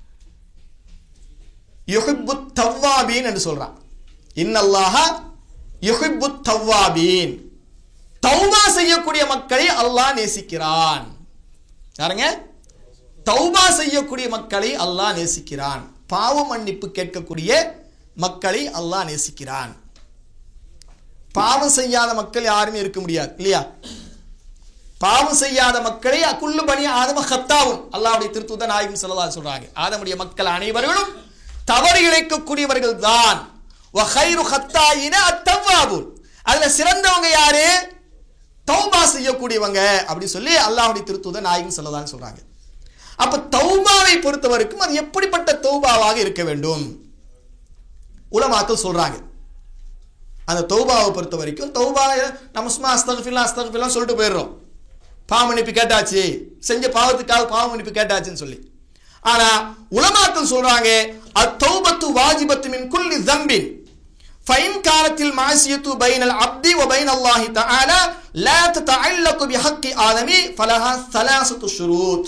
யுஹிப்புத் தவ்வாபீன் என்று சொல்றான். இன்னல்லாஹ யுஹிப்புத் தவ்வாபீன். தௌபா செய்யக்கூடிய மக்களை அல்லாஹ் நேசிக்கிறான். யாருங்க? தௌபா செய்யக்கூடிய மக்களை அல்லாஹ் நேசிக்கிறான். பாவ மன்னிப்பு கேட்கக்கூடிய மக்களை அல்லாஹ் நேசிக்கிறான். பாவம் செய்யாத மக்கள் யாருமே இருக்க முடியாது இல்லையா? பாவம் செய்யாத மக்களை அக்குல்லு பனி ஆதம ஹத்தாவும் அல்லாஹ்வுடைய திருத்தூதர் நாயகம் ஸல்லல்லாஹு அலைஹி சொல்றாங்க. ஆதமுடைய மக்கள் அனைவர்களும் தவறு இழைக்கக்கூடியவர்கள் தான். வ கைரு ஹத்தாயின அத்தவ்வாபூன், அதுல சிறந்தவங்க யாரு? தௌபா செய்யக்கூடியவங்க அப்படி சொல்லி அல்லாஹ்வுடைய திருத்தூதர் நாயகம் ஸல்லல்லாஹு அலைஹி சொல்றாங்க. அப்ப தௌபாவை பொறுத்தவரைக்கும் அது எப்படிப்பட்ட தௌபாவாக இருக்க வேண்டும் உலமாக்கள் சொல்றாங்க. அந்த தௌபாவை பொறுத்த வரைக்கும் தௌபா நம்ம சும்மா அஸ்தக்ஃபிருல்லாஹ் சொல்லிட்டு போயிடுறோம். பாவ மன்னிப்பு கேட்டாச்சு, செஞ்ச பாவத்துக்காக பாவ மன்னிப்பு கேட்டாச்சுன்னு சொல்லி. ஆனா உலமாக்கள் சொல்றாங்க அத்தௌபத்து வாஜிபத்து மின் குல்லி ஸம்பின் ஃபைன் காலத்தில் மாசியத்து பைனல் அப்தி வ பைனல்லாஹி தஆலா லா ததஅல்லகு பிஹக்கி ஆதமி ஃபலஹா ஸலாஸத்து ஷுரூத்.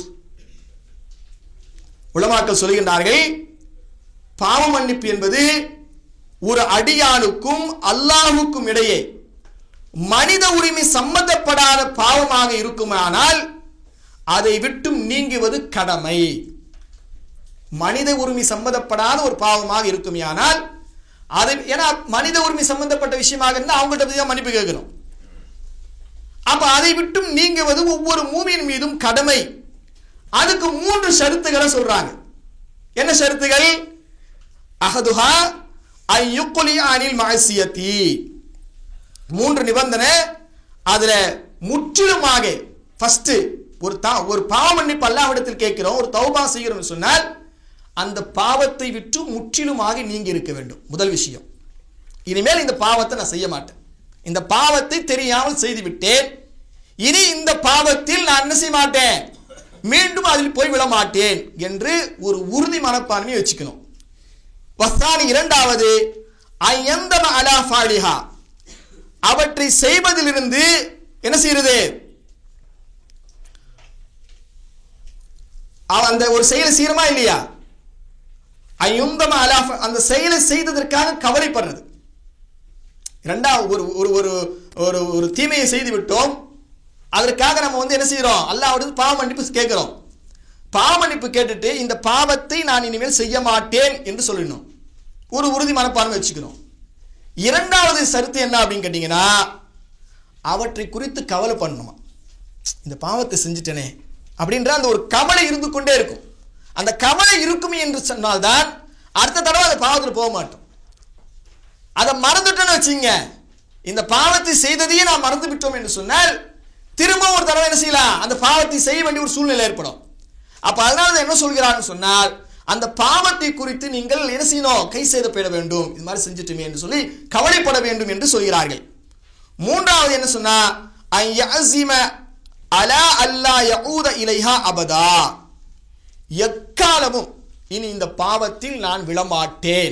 உலமாக்கள் சொல்கின்றார்கள், பாவ மன்னிப்பு என்பது ஒரு அடியானுக்கும் அல்லாஹ்வுக்கும் இடையே மனித உரிமை சம்பந்தப்படாத பாவமாக இருக்குமானால் அதை விட்டு நீங்குவது கடமை. மனித உரிமை சம்பந்தப்படாத ஒரு பாவமாக இருக்குமானால் அதை, ஏன்னா மனித உரிமை சம்பந்தப்பட்ட விஷயமாக இருந்தால் அவங்கள்ட்ட பத்தி மன்னிப்பு கேட்கிறோம். அப்ப அதை விட்டு நீங்குவது ஒவ்வொரு மூமியின் மீதும் கடமை. அதுக்கு 3 ஷரத்துகளை சொல்றாங்க. என்ன ஷரத்துகள்? அஹதுஹா ஐயுக்லி அனில் மஅசியத்தி, 3 நிபந்தனை. அதுல முற்றிலுமாக ஃபர்ஸ்ட் ஒரு பாவ மன்னிப்பு அல்லாஹ்விடத்தில் கேட்கிறோம், ஒரு தௌபா செய்கிறோம் சொன்னால் அந்த பாவத்தை விட்டு முற்றிலுமாக நீங்கி இருக்க வேண்டும். முதல் விஷயம், இனிமேல் இந்த பாவத்தை நான் செய்ய மாட்டேன், இந்த பாவத்தை தெரியாமல் செய்து விட்டேன், இனி இந்த பாவத்தில் நான் என்ன செய்ய மாட்டேன், மீண்டும் அதில் போய் விட மாட்டேன் என்று ஒரு உறுதி மனப்பான்மையை வச்சுக்கணும். வஸ்தானி இரண்டாவது ஐயந்தம அலா ஃபாலிஹா, அவற்றை செய்வதிலிருந்து என்ன செய்யறது, அந்த ஒரு செயலை செய்யறமா இல்லையா, ஐயுந்தம அலா, அந்த செயலை செய்ததற்காக கவலைப்படுறது. இரண்டாவது ஒரு தீமையை செய்து விட்டோம், அதற்காக நம்ம என்ன செய்யறோம், அல்லாஹ்வுடைய பாவ மன்னிப்பு கேட்கிறோம். பாவ மன்னிப்பு கேட்டுட்டு இந்த பாவத்தை நான் இனிமேல் செய்ய மாட்டேன் என்று சொல்லணும், ஒரு உறுதி மனப்பான்மை வச்சுக்கணும். இரண்டாவது சருத்து என்ன அப்படின்னு கேட்டீங்கன்னா, அவற்றை குறித்து கவலை பண்ணணுமா, இந்த பாவத்தை செஞ்சுட்டேனே அப்படின்ற அந்த ஒரு கவலை இருந்து கொண்டே இருக்கும். அந்த கவலை இருக்கும் என்று சொன்னால்தான் அடுத்த தடவை அந்த பாவத்தில் போக மாட்டோம். அதை மறந்துட்டோன்னு வச்சுங்க, இந்த பாவத்தை செய்ததையே நான் மறந்து விட்டோம் என்று சொன்னால் திரும்ப ஒரு தடவை என்ன செய்யலாம், அந்த பாவத்தை செய்ய வேண்டிய ஒரு சூழ்நிலை ஏற்படும். அப்ப அதனால என்ன சொல்கிறான்னு சொன்னால், அந்த பாவத்தை குறித்து நீங்கள் என்ன செய்யணும், கை செய்தப்பட வேண்டும், இது மாதிரி செஞ்சுட்டுமே என்று சொல்லி கவலைப்பட வேண்டும் என்று சொல்கிறார்கள். மூன்றாவது என்ன சொன்னா, அய்யஸிம அலா அல்லா யஊத இலைஹா அபதா, எக்காலமும் இனி இந்த பாவத்தில் நான் விழமாட்டேன்,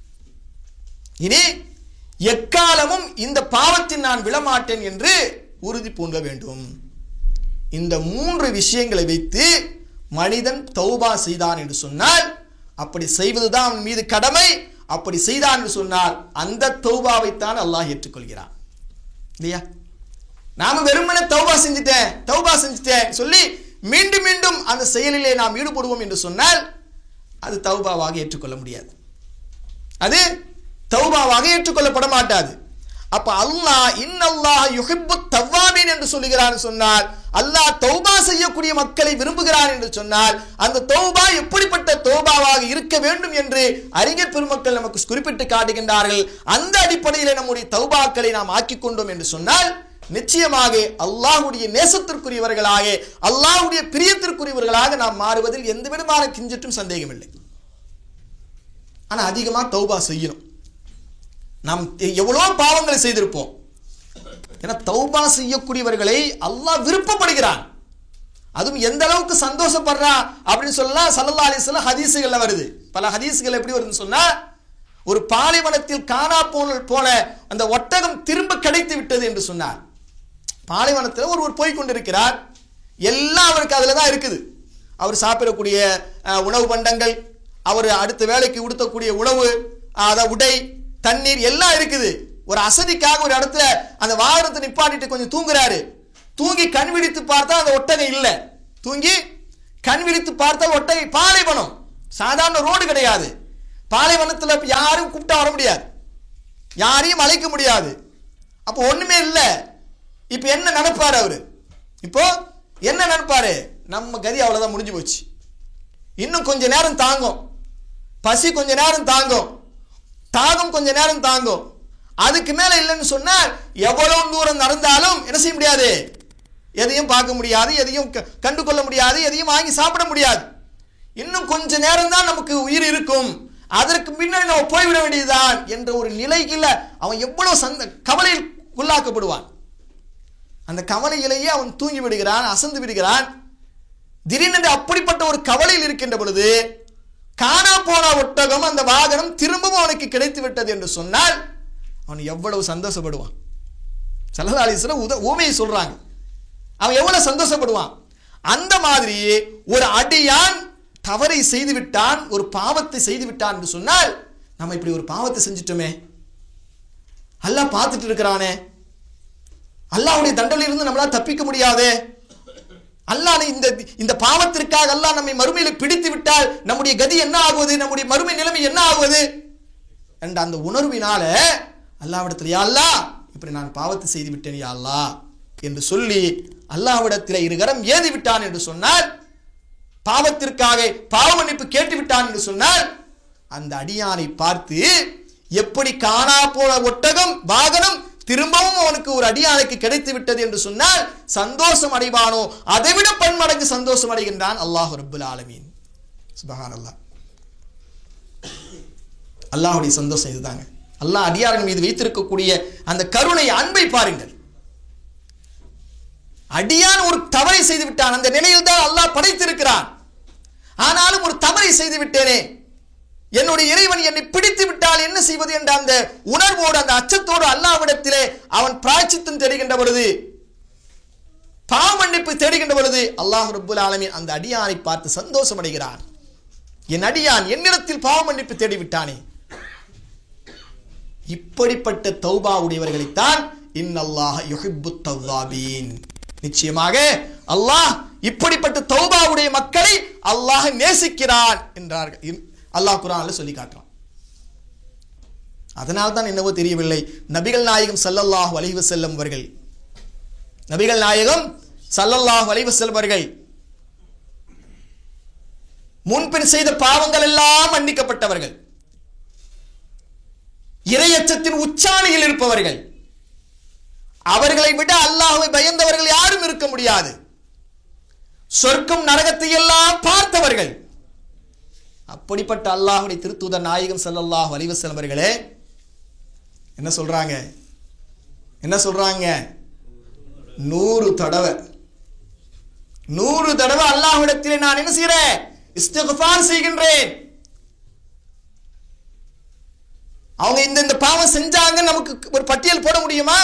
இனி எக்காலமும் இந்த பாவத்தில் நான் விழமாட்டேன் என்று உறுதி பூண்ட வேண்டும். இந்த 3 விஷயங்களை வைத்து மனிதன் தௌபா செய்தான் என்று சொன்னால், அப்படி செய்வதுதான் அவன் மீது கடமை. அப்படி செய்தான் என்று சொன்னால் அந்த தௌபாவைத்தான் அல்லாஹ் ஏற்றுக்கொள்கிறான் இல்லையா? நாம வெறுமனே தௌபா செஞ்சுட்டேன் சொல்லி மீண்டும் மீண்டும் அந்த செயலிலே நாம் ஈடுபடுவோம் என்று சொன்னால் அது தௌபாவாக ஏற்றுக்கொள்ள முடியாது, அது தௌபாவாக ஏற்றுக்கொள்ளப்பட மாட்டாது. அப்ப அல்லாஹ் இன்னல்லாஹ் யுஹிப்புத் தவ்வாபீன் என்று சொல்லுகிறான் சொன்னால், அல்லாஹ் தௌபா செய்யக்கூடிய மக்களை விரும்புகிறான் என்று சொன்னால் அந்த தௌபா எப்படிப்பட்ட தௌபாவாக இருக்க வேண்டும் என்று அறிஞர் பெருமக்கள் நமக்கு குறிப்பிட்டு காட்டுகின்றார்கள். அந்த அடிப்படையில் நம்முடைய தௌபாக்களை நாம் ஆக்கிக் கொண்டோம் என்று சொன்னால் நிச்சயமாக அல்லாஹ்வுடைய நேசத்திற்குரியவர்களாக, அல்லாஹ்வுடைய பிரியத்திற்குரியவர்களாக நாம் மாறுவதில் எந்த விதமான கிஞ்சிட்டும் சந்தேகமில்லை. ஆனா அதிகமா தௌபா செய்யணும். நாம் எவ்வளவு பாவங்களை செய்திருப்போம், ஏன்னா தௌபா செய்யக்கூடியவர்களை அல்லாஹ் விருப்பப்படுகிறான். அதுவும் எந்த அளவுக்கு சந்தோஷப்படுறா அப்படின்னு சொல்லலாம். ஸல்லல்லாஹு அலைஹி வஸல்லம் ஹதீஸ்கள்ல வருது, பல ஹதீஸ்கள் எப்படி வருதுன்னு சொன்னா, ஒரு பாலைவனத்தில் காணா போன அந்த ஒட்டகம் திரும்ப கிடைத்து விட்டது என்று சொன்னார். பாலைவனத்தில் ஒருவர் போய் கொண்டிருக்கிறார், எல்லாம் அவருக்கு அதுல தான் இருக்குது. அவர் சாப்பிடக்கூடிய உணவு பண்டங்கள், அவர் அடுத்த வேலைக்கு உடுத்தக்கூடிய உணவு, உடை, தண்ணீர் எல்லாம் இருக்குது. ஒரு அசதிக்காக ஒரு இடத்துல அந்த வாகனத்தை நிப்பாட்டிட்டு கொஞ்சம் தூங்குறாரு. தூங்கி கண் விழித்து பார்த்தா அந்த ஒட்டகை இல்லை. தூங்கி கண் விழித்து பார்த்தா ஒட்டகை, பாலைவனம், சாதாரண ரோடு கிடையாது. பாலைவனத்தில் யாரும் கூப்பிட்டா வர முடியாது, யாரையும் அழைக்க முடியாது. அப்போ ஒண்ணுமே இல்லை. இப்போ என்ன நினைப்பாரு அவரு? இப்போ என்ன நினைப்பாரு? நம்ம கதி அவ்வளவுதான், முடிஞ்சு போச்சு. இன்னும் கொஞ்ச நேரம் தாங்கும், பசி கொஞ்ச நேரம் தாங்கும், தாகம் கொஞ்ச நேரம் தாங்கும். அதுக்கு மேல இல்லைன்னு சொன்னால் எவ்வளவு தூரம் நடந்தாலும் என்ன செய்ய முடியாது? எதையும் பார்க்க முடியாது, எதையும் கண்டு கொள்ள முடியாது, எதையும் வாங்கி சாப்பிட முடியாது. இன்னும் கொஞ்ச நேரம் தான் நமக்கு உயிர் இருக்கும், அதற்கு பின்னாடி நம்ம போய்விட வேண்டியதுதான் என்ற ஒரு நிலையில் அவன் எவ்வளவு கவலையில் உள்ளாக்கப்படுவான். அந்த கவலையிலேயே அவன் தூங்கி விடுகிறான், அசந்து விடுகிறான். திடீரென்று அப்படிப்பட்ட ஒரு கவலையில் இருக்கின்ற பொழுது காணா போன ஒட்டகம், அந்த வாகனம் திரும்பவும் அவனுக்கு கிடைத்து விட்டது என்று சொன்னால் அவன் எவ்வளவு சந்தோஷப்படுவான். ஸல்லல்லாஹு அலைஹி வஸல்லம் ஊமையை சொல்றாங்க, அவன் எவ்வளவு சந்தோஷப்படுவான். அந்த மாதிரி ஒரு அடியான் தவறை செய்து விட்டான், ஒரு பாவத்தை செய்து விட்டான் என்று சொன்னால், நம்ம இப்படி ஒரு பாவத்தை செஞ்சிட்டோமே, அல்லாஹ் பார்த்துட்டு இருக்கிறானே, அல்லாஹ்வுடைய தண்டனையிலிருந்து நம்மளால தப்பிக்க முடியாதே, அல்லாஹ் இந்த பாவத்திற்காக அல்லாஹ் நம்மை மறுமையில் பிடித்து விட்டால் நம்முடைய கதி என்ன ஆகுவது, நம்முடைய மறுமை நிலைமை என்ன ஆகுவது என்ற அந்த உணர்வினால அல்லாஹ்விடத்தில் யா அல்லாஹ் இப்படி நான் பாவத்தை செய்து விட்டேன் யா அல்லாஹ் என்று சொல்லி அல்லாஹ்விடத்தில் இருகரம் ஏதி விட்டான் என்று சொன்னால், பாவத்திற்காக பாவ மன்னிப்பு கேட்டு விட்டான் என்று சொன்னால், அந்த அடியானை பார்த்து எப்படி காணா போன ஒட்டகம் வாகனம் திரும்பவும் அவனுக்கு ஒரு அடியானுக்கு கிடைத்து விட்டது என்று சொன்னால் சந்தோஷம் அடைவானோ, அதைவிட பன்மடங்கு சந்தோஷம் அடைகின்றான் அல்லாஹ் ரப்புல் ஆலமீன். சுப்ஹானல்லாஹ். அல்லாஹ்வுடைய சந்தோஷம் இதுதாங்க. அல்லாஹ் அடியார்கள் மீது வைத்திருக்கக்கூடிய அந்த கருணை, அன்பை பாருங்கள். அடியான் ஒரு தவறை செய்து விட்டான், அந்த நிலையில் தான் அல்லாஹ் படைத்திருக்கிறான். ஆனாலும் ஒரு தவறை செய்து விட்டேனே, என்னுடைய இறைவன் என்னை பிடித்து விட்டால் என்ன செய்வது என்ற அந்த உணர்வோடு, அந்த அச்சத்தோடு அல்லாஹ்விடத்திலே அவன் பிராயச்சித்தம் தேடுகின்ற பொழுது, பாவ மன்னிப்பு தேடுகின்ற பொழுது அல்லாஹ் ரப்புல் ஆலமீன் அந்த அடியானை பார்த்து சந்தோஷம் அடைகிறான். என் அடியான் என்னிடத்தில் பாவ மன்னிப்பு தேடிவிட்டானே. இப்படிப்பட்ட தௌபா உடையவர்களைத்தான் இன்னல்லாஹ யுஹிப்புத் தவ்வாபீன், நிச்சயமாக அல்லாஹ் இப்படிப்பட்ட தௌபாவுடைய மக்களை அல்லாஹ் நேசிக்கிறான் என்றார்கள். அல்லாஹ் குர்ஆன்ல சொல்லி காட்டுறான். அதனால் தான் என்னவோ தெரியவில்லை, நபிகள் நாயகம் ஸல்லல்லாஹு அலைஹி வஸல்லம் அவர்கள், நபிகள் நாயகம் ஸல்லல்லாஹு அலைஹி வஸல்லம் அவர்கள் முன்பின் செய்த பாவங்கள் எல்லாம் மன்னிக்கப்பட்டவர்கள், இறையச்சத்தின் உச்சாணியில் இருப்பவர்கள், அவர்களை விட அல்லாஹ்வை பயந்தவர்கள் யாரும் இருக்க முடியாது. சொர்க்கம் நரகத்தை எல்லாம் பார்த்தவர்கள். அப்படிப்பட்ட அல்லாஹ்வுடைய திருத்தூதர் நாயகம் ஸல்லல்லாஹு அலைஹி வஸல்லம் அவர்களே என்ன சொல்றாங்க? 100 தடவை அல்லாஹ்விடத்திலே நான் என்ன செய்கிறேன்? இஸ்திக்ஃபார் செய்கின்றேன். அவங்க இந்த பாவம் செஞ்சாங்க நமக்கு ஒரு பட்டியல் போட முடியுமா?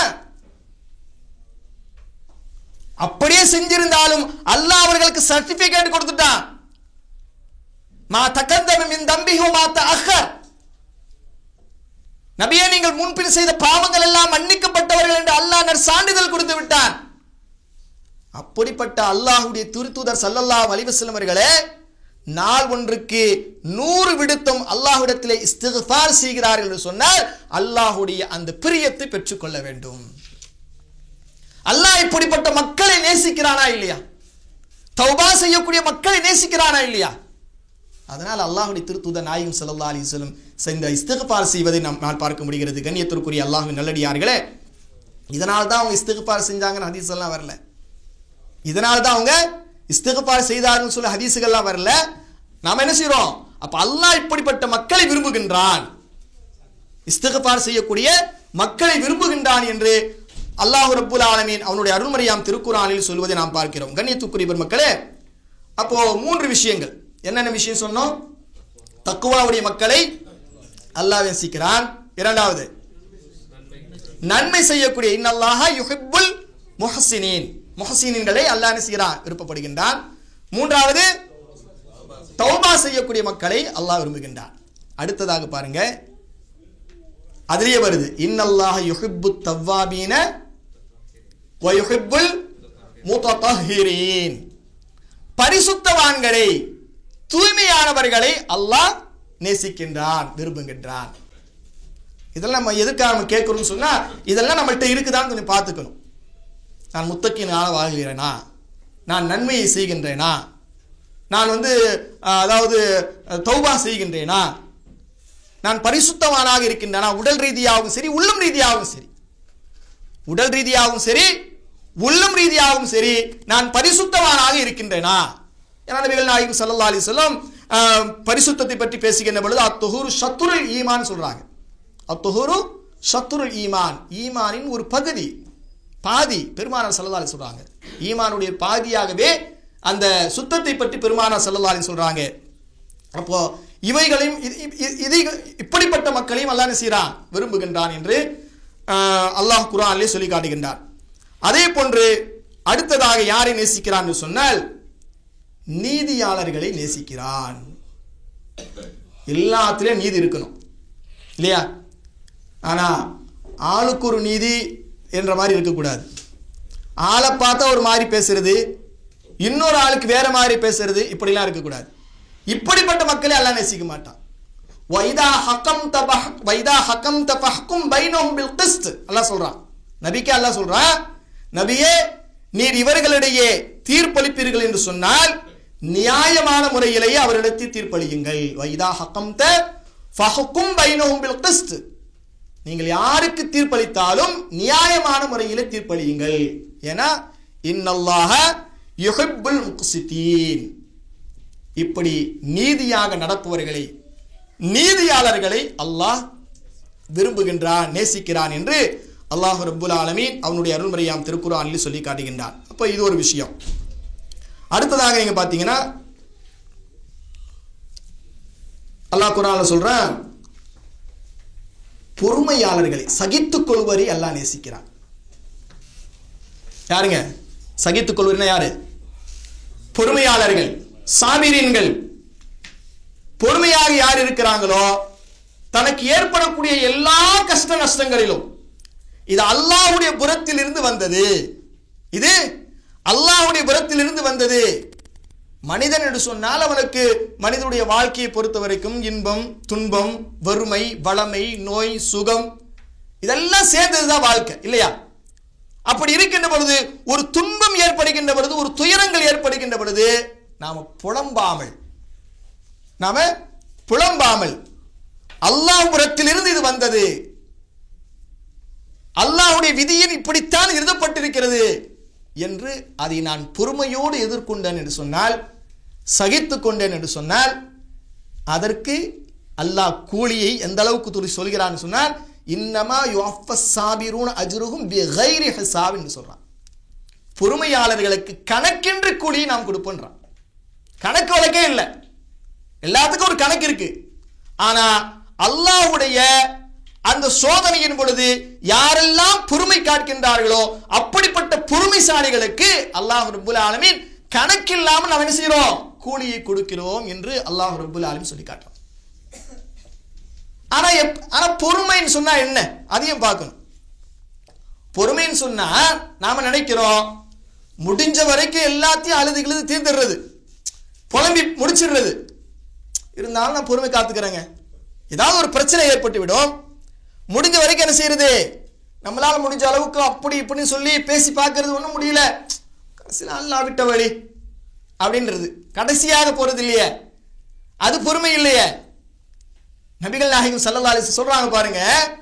அப்படியே செஞ்சிருந்தாலும் அல்லாஹ் அவர்களுக்கு சர்டிபிகேட் கொடுத்துட்டான். மா தகத்தம மின் தம்பிஹி மா தஅக்கர், நபியே நீங்கள் முன்பின் செய்த பாவங்கள் எல்லாம் மன்னிக்கப்பட்டவர்கள் என்று அல்லாஹ் சான்றிதழ் கொடுத்து விட்டான். அப்படிப்பட்ட அல்லாஹ்வுடைய திருத்தூதர் ஸல்லல்லாஹு அலைஹி வஸல்லம் அவர்களே நாள் ஒன்றுக்கு 100 விடுத்தம் அல்லாஹ்விடத்திலே இஸ்திக்ஃபார் செய்கிறார்கள் என்று சொன்னால் அல்லாஹ்வுடைய அந்த பிரியத்தை பெற்றுக்கொள்ள வேண்டும். அல்லாஹ் இப்படிப்பட்ட மக்களை நேசிக்கிறானா இல்லையா? தௌபா செய்யக்கூடிய மக்களை நேசிக்கிறானா இல்லையா? அதனால் அல்லாஹ்வுடைய திருத்தூதர் நாயகம் ஸல்லல்லாஹு அலைஹி வஸல்லம் செய்த இஸ்திக்ஃபார் செய்வதை நாம் பார்க்க முடிகிறது. கண்ணியத்திற்குரிய அல்லாஹ்வின் நல்லடியார்களே, இதனால தான் அவங்க இஸ்திக்ஃபார் செஞ்சாங்கன்னு ஹதீஸ் எல்லாம் வரல. இதனால தான் அவங்க இஸ்திக்ஃபார் செய்தார்கள் சொல்ல ஹதீஸுகள்லாம் வரல. நாம் என்ன செய்றோம்? அப்ப அல்லாஹ் இப்படிப்பட்ட மக்களை விரும்புகின்றான், இஸ்திக்ஃபார் செய்யக்கூடிய மக்களை விரும்புகின்றான் என்று அல்லாஹ் ரப்புல் ஆலமீன் அவனுடைய அருள்மறையாம் திருக்குர்ஆனில் சொல்வதை நாம் பார்க்கிறோம். கண்ணியத்துக்குரிய பெருமக்களே, அப்போ 3 விஷயங்கள். என்னென்ன விஷயம் சொன்னோம்? தக்வாவுடைய மக்களை அல்லாஹ் நேசிக்கிறான். இரண்டாவது, நன்மை செய்யக்கூடிய இன்னல்லாஹ யுஹிப்புல் முஹ்சினீன், முஹ்சினீன்களை அல்லாஹ் நேசிக்கிறான், விருப்பப்படுகின்றான். மூன்றாவது, தௌபா செய்யக்கூடிய மக்களை அல்லாஹ் விரும்புகின்றான். அடுத்ததாக பாருங்க, அதிலே வருது இன்னல்லாஹ யுஹிப்புத் தவ்வாபீன வ யுஹிப்புல் முத்தஹிரீன், பரிசுத்தவான்களை தூய்மையானவர்களை அல்லாஹ் நேசிக்கின்றான், விரும்புகின்றான். இதெல்லாம் நம்ம எதுக்காக கேட்கணும்னு சொன்னா, இதெல்லாம் நம்மள்கிட்ட இருக்குதான்னு கொஞ்சம் பார்த்துக்கணும். நான் முத்தக்கினால வாழ்கிறேனா, நான் நன்மையை செய்கின்றேனா, நான் அதாவது தௌபா செய்கின்றேனா, நான் பரிசுத்தவானாக இருக்கின்றேனா, உடல் ரீதியாகவும் சரி உள்ளம் ரீதியாகவும் சரி, உடல் ரீதியாகவும் சரி உள்ளம் ரீதியாகவும் சரி நான் பரிசுத்தவானாக இருக்கின்றேனா. ஏன்னா நபிகள் நாயகம் ஸல்லல்லாஹு அலைஹி வஸல்லம் பரிசுத்தத்தை பற்றி பேசுகின்ற பொழுது அத்துஹூரு ஷத்ருல் ஈமான் சொல்றாங்க. அத்துஹூரு ஷத்ருல் ஈமான், ஈமானின் ஒரு பகுதி, பாதி. பெருமானார் ஸல்லல்லாஹு அலைஹி சொல்றாங்க ஈமானுடைய பாதியாகவே அந்த சுத்தத்தை பற்றி பெருமானார் ஸல்லல்லாஹு அலைஹி சொல்றாங்க. அப்போ இவைகளையும் இப்படிப்பட்ட மக்களையும் அல்லாஹ் செய்கிறான், விரும்புகின்றான் என்று அல்லாஹ் குர்ஆனிலே சொல்லி காட்டுகின்றார். அதே போன்று அடுத்ததாக யாரை நேசிக்கிறான் என்று சொன்னால், நீதியாளர்களை நேசிக்கிறான். எல்லாத்திலையும் நீதி இருக்கணும் இல்லையா? ஆனா ஆளுக்கு ஒரு நீதி என்ற மாதிரி இருக்கக்கூடாது. ஆளை பார்த்தா ஒரு மாதிரி பேசுறது, இன்னொரு ஆளுக்கு வேற மாதிரி பேசுறது, இப்படிலாம் இருக்கக்கூடாது. இப்படிப்பட்ட மக்களை அல்லாஹ் நேசிக்க மாட்டான். வைதா ஹக்கம்த ஃபஹ்கும் பைனஹும் பில் கிஸ்த் அல்லாஹ் சொல்றான். நபிக்கு அல்லாஹ் சொல்றான், நபியே நீர் இவர்களிடையே தீர்ப்பளிப்பீர்கள் என்று சொன்னால் நியாயமான முறையிலேயே அவர்களிடத்தில் தீர்ப்பளியுங்கள். வைதா ஹக்கம்த ஃபஹ்கும் பைனஹும் பில் கிஸ்த், நீங்கள் யாருக்கு தீர்ப்பளித்தாலும் நியாயமான முறையிலே தீர்ப்பளியுங்கள். ஏன்னா இன்னல்லாஹ யுஹிப்புல் முக்ஸிதீன், இப்படி நீதியாக நடப்பவர்களை, நீதியாளர்களை அல்லாஹ் விரும்புகின்றான், நேசிக்கிறான் என்று அல்லாஹ் ரப்புல் ஆலமீன் அவனுடைய அருள்மறையாம் திருக்குர்ஆனில் சொல்லி காட்டுகின்றான். அப்போ இது ஒரு விஷயம். அடுத்ததாக நீங்க பார்த்தீங்கன்னா அல்லாஹ் குர்ஆன்ல சொல்றான், பொறுமையாளர்களை, சகித்துக் கொள்வரை அல்லாஹ் நேசிக்கிறான். யாருங்க சகித்துக் கொள்வர்னா யாரு? பொறுமையாளர்கள், சாபிரீன்கள். பொறுமையாக யார் இருக்கிறாங்களோ தனக்கு ஏற்படக்கூடிய எல்லா கஷ்ட நஷ்டங்களிலும் இது அல்லாஹ்வுடைய புறத்தில் இருந்து வந்தது, இது அல்லாஹ்வுடைய புறத்தில் இருந்து வந்தது. மனிதன் என்று சொன்னால் அவனுக்கு மனிதனுடைய வாழ்க்கையை பொறுத்த வரைக்கும் இன்பம், துன்பம், வறுமை, வளமை, நோய், சுகம் இதெல்லாம் சேர்ந்ததுதான் வாழ்க்கை இல்லையா? அப்படி இருக்கின்ற பொழுது, ஒரு துன்பம் ஏற்படுகின்ற பொழுது, ஒரு துயரங்கள் ஏற்படுகின்ற பொழுது நாம புலம்பாமல் அல்லாஹ் புறத்திலிருந்து இது வந்தது, அல்லாஹ்வுடைய விதியில் இப்படித்தான் எழுதப்பட்டிருக்கிறது என்று அதை நான் பொறுமையோடு எதிர்கொண்டேன் என்று சொன்னால், சகித்துக் கொண்டேன் என்று சொன்னால், அதற்கு அல்லாஹ் கூலியை எந்த அளவுக்கு சொல்கிறான்னு சொன்னால், இன்னமா யுவஃபஸ் சாபிரூன அஜ்ருஹும் பிகைரி ஹிசாப் என்று சொல்றான். பொறுமையாளர்களுக்கு கணக்கின்றி கூலியை நாம் கொடுப்போன்றான். கணக்கு வழக்கே இல்லை, எல்லாத்துக்கும் ஒரு கணக்கு இருக்கு. ஆனா அல்லாஹ்வுடைய அந்த சோதனையின் பொழுது யாரெல்லாம் பொறுமை காட்கின்றார்களோ அப்படிப்பட்ட பொறுமைசாலிகளுக்கு அல்லாஹ் ரப்புல் ஆலமீன் கணக்கில்லாமல் நாம் என்ன செய்கிறோம்? கூலியை கொடுக்கிறோம் என்று அல்லாஹ் ரப்புல் ஆலமீன் சொல்லி காட்டுறான். ஆனா பொறுமைன்னு சொன்னா என்ன, அதையும் பார்க்கணும். பொறுமைன்னு சொன்னா நாம நினைக்கிறோம் முடிஞ்ச வரைக்கும் எல்லாத்தையும் அழுது தீர்ந்துடுறது, புலம்பி முடிச்சிடுறது. இருந்தாலும் நான் பொறுமை காத்துக்கிறேங்க, ஏதாவது ஒரு பிரச்சனை ஏற்பட்டு விடும், முடிஞ்ச வரைக்கும் என்ன செய்யறது, நம்மளால முடிஞ்ச அளவுக்கு அப்படி இப்படின்னு சொல்லி பேசி பார்க்கறது, ஒன்றும் முடியல, கடைசியில் அல்லாஹ் விட்ட வழி அப்படின்றது, கடைசியாக போறது இல்லையே, அது பொறுமை இல்லையே. நபிகள் நாயகம் ஸல்லல்லாஹு அலைஹி சொல்றாங்க பாருங்க,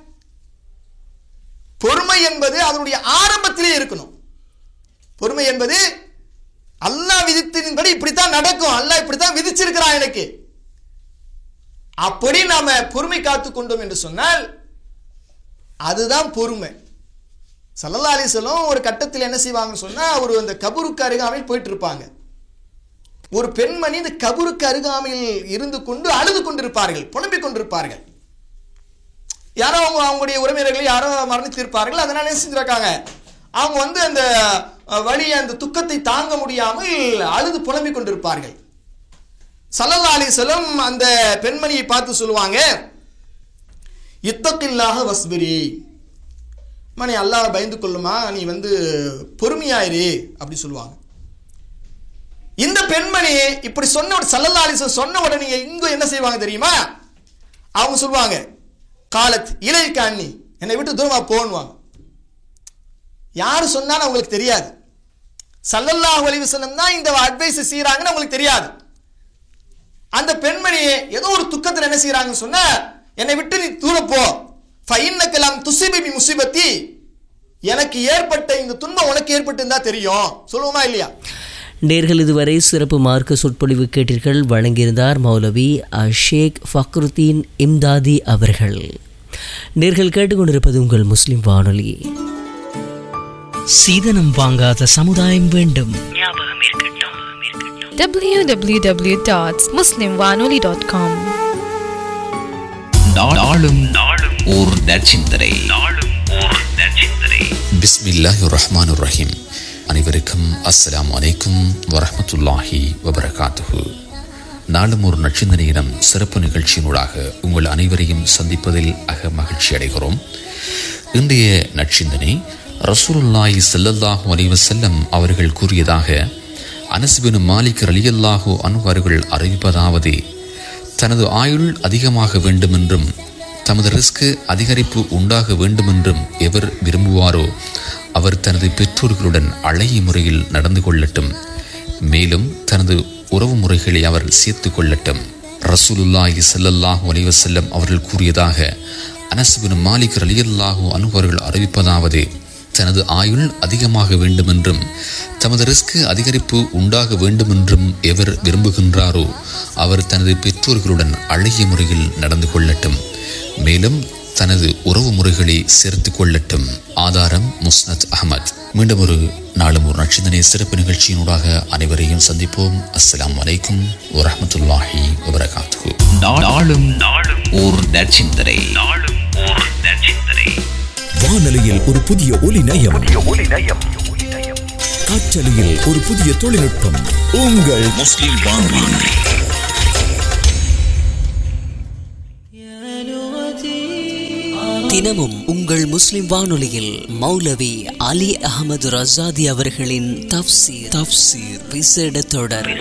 பொறுமை என்பது அதனுடைய ஆரம்பத்திலே இருக்கணும். பொறுமை என்பது அல்லாஹ் விதித்ததின்படி இப்படித்தான் நடக்கும், அல்லாஹ் இப்படித்தான் விதிச்சிருக்கிறான் எனக்கு, அப்படி நாம பொறுமை காத்துக் கொண்டோம் என்று சொன்னால் அதுதான் பொறுமை. ஸல்லல்லாஹு அலைஹி வஸல்லம் ஒரு கட்டத்தில் என்ன செய்வாங்கன்னு சொன்னா, ஒரு அந்த கபருக்கு அருகாமையில் போயிட்டு இருப்பாங்க. ஒரு பெண்மணி இந்த கபருக்கு அருகாமையில் இருந்து கொண்டு அழுது கொண்டிருப்பார்கள், புலம்பிக் கொண்டிருப்பார்கள். யாரோ அவங்களுடைய உறவினர்கள் யாரோ மரணித்திருப்பார்கள், அதனால என்ன செஞ்சிருக்காங்க, அவங்க அந்த வழியை, அந்த துக்கத்தை தாங்க முடியாமல் அழுது புலம்பிக் கொண்டிருப்பார்கள். ஸல்லல்லாஹு அலைஹி வஸல்லம் அந்த பெண்மணியை பார்த்து சொல்லுவாங்க, இத்தகில்லாஹ வஸ்பிரி, மணி அல்லாஹ் பயந்து கொள்ளுமா, நீ பொறுமையாயிரு அப்படி சொல்லுவாங்க. இந்த பெண்மணி இப்படி ஸல்லல்லாஹு அலைஹி வஸல்லம் சொன்ன உடனே இங்க என்ன செய்வாங்க தெரியுமா? அவங்க சொல்வாங்க, காலத் இலைக்க அன்னி, என்னை விட்டு தூரமா போன்னுவாங்க. யாரு சொன்னாலும் அவங்களுக்கு தெரியாது. ஸல்லல்லாஹு அலைஹி வஸல்லம் தான் இந்த அட்வைஸ் செய்றாங்கன்னு அவங்களுக்கு தெரியாது. அந்த பெண்மணி ஏதோ ஒரு துக்கத்தில் என்ன செய்யறாங்கன்னு சொன்னா, என்னை விட்டு நீ தூர போ, ஃபஇன்னக லம் துஸிபி பி முஸிபத்தி, எனக்கு ஏற்பட்ட இந்த துன்பம் உனக்கு ஏற்பட்டிருந்தா தெரியும். சொல்லுவோமா இல்லையா? நேர்கள் இதுவரை சிறப்பு மார்க்க சொற்பொழிவு கேட்டீர்கள். வழங்கியிருந்தார் மௌலவி ஷேக் ஃபக்ருத்தீன் இம்தாதி அவர்கள். நேர்கள் கேட்டுக்கொண்டிருப்பது உங்கள் முஸ்லிம் வானொலி. சீதனம் வாங்காத சமுதாயம் வேண்டும், www.muslimwanoli.com. நாளும் ஓர் நற்சிந்தனை. பிஸ்மில்லாஹிர் ரஹ்மானிர் ரஹீம். அனைவருக்கும் அஸ்ஸலாமு அலைக்கும் வரஹ்மத்துல்லாஹி வபரகாத்துஹு. நாளும் ஒரு நற்சிந்தனையிடம் சிறப்பு நிகழ்ச்சியினூடாக உங்கள் அனைவரையும் சந்திப்பதில் மகிழ்ச்சி அடைகிறோம். இன்றைய நற்சிந்தனை ரசூலுல்லாஹி ஸல்லல்லாஹு அலைஹி வஸல்லம் அவர்கள் கூறியதாக அனஸ் பின் மாலிக் ரலியல்லாஹு அன்ஹு அவர்கள் அறிவிப்பதாவது, தனது ஆயுள் அதிகமாக வேண்டுமென்றும் தமது ரிஸ்க் அதிகரிப்பு உண்டாக வேண்டுமென்றும் எவர் விரும்புவாரோ அவர் தனது பெற்றோர்களுடன் அழகிய முறையில் நடந்து கொள்ளட்டும், மேலும் தனது உறவு முறைகளை அவர் சேர்த்து கொள்ளட்டும். ரசூலுல்லாஹி ஸல்லல்லாஹு அலைஹி வஸல்லம் அவர்கள் கூறியதாக அனஸ் பின் மாலிக் ரலியல்லாஹு அன்ஹு அவர்கள் அறிவிப்பதாவது, தனது ஆயுள் அதிகமாக வேண்டுமென்றும் தமது ரிஸ்க் அதிகரிப்பு உண்டாக வேண்டுமென்றும் எவர் விரும்புகின்றாரோ அவர் தனது பெற்றோர்களுடன் அழகிய முறையில் நடந்து கொள்ளட்டும், மேலும் தனது உறவு முறைகளை சேர்த்து கொள்ளட்டும். ஆதாரம் முஸ்னத் அஹ்மத். மீண்டும் ஒரு நாளும் ஒரு நற்சிந்தனை சிறப்பு நிகழ்ச்சியினூடாக அனைவரையும் சந்திப்போம். அஸ்ஸலாமு அலைக்கும் வரஹ்மத்துல்லாஹி வபரகாத்துஹு. நாளும் ஓர் நற்சிந்தனை. வானொலியில் ஒரு புதிய ஒலி நயம், காற்றலையில் ஒரு புதிய தொழில்நுட்பம். உங்கள் முஸ்லிம் வானொலி. தினமும் உங்கள் முஸ்லிம் வானொலியில் மௌலவி அலி அஹமது ரஸாதி அவர்களின் தஃப்சீர் விசேட தொடர்.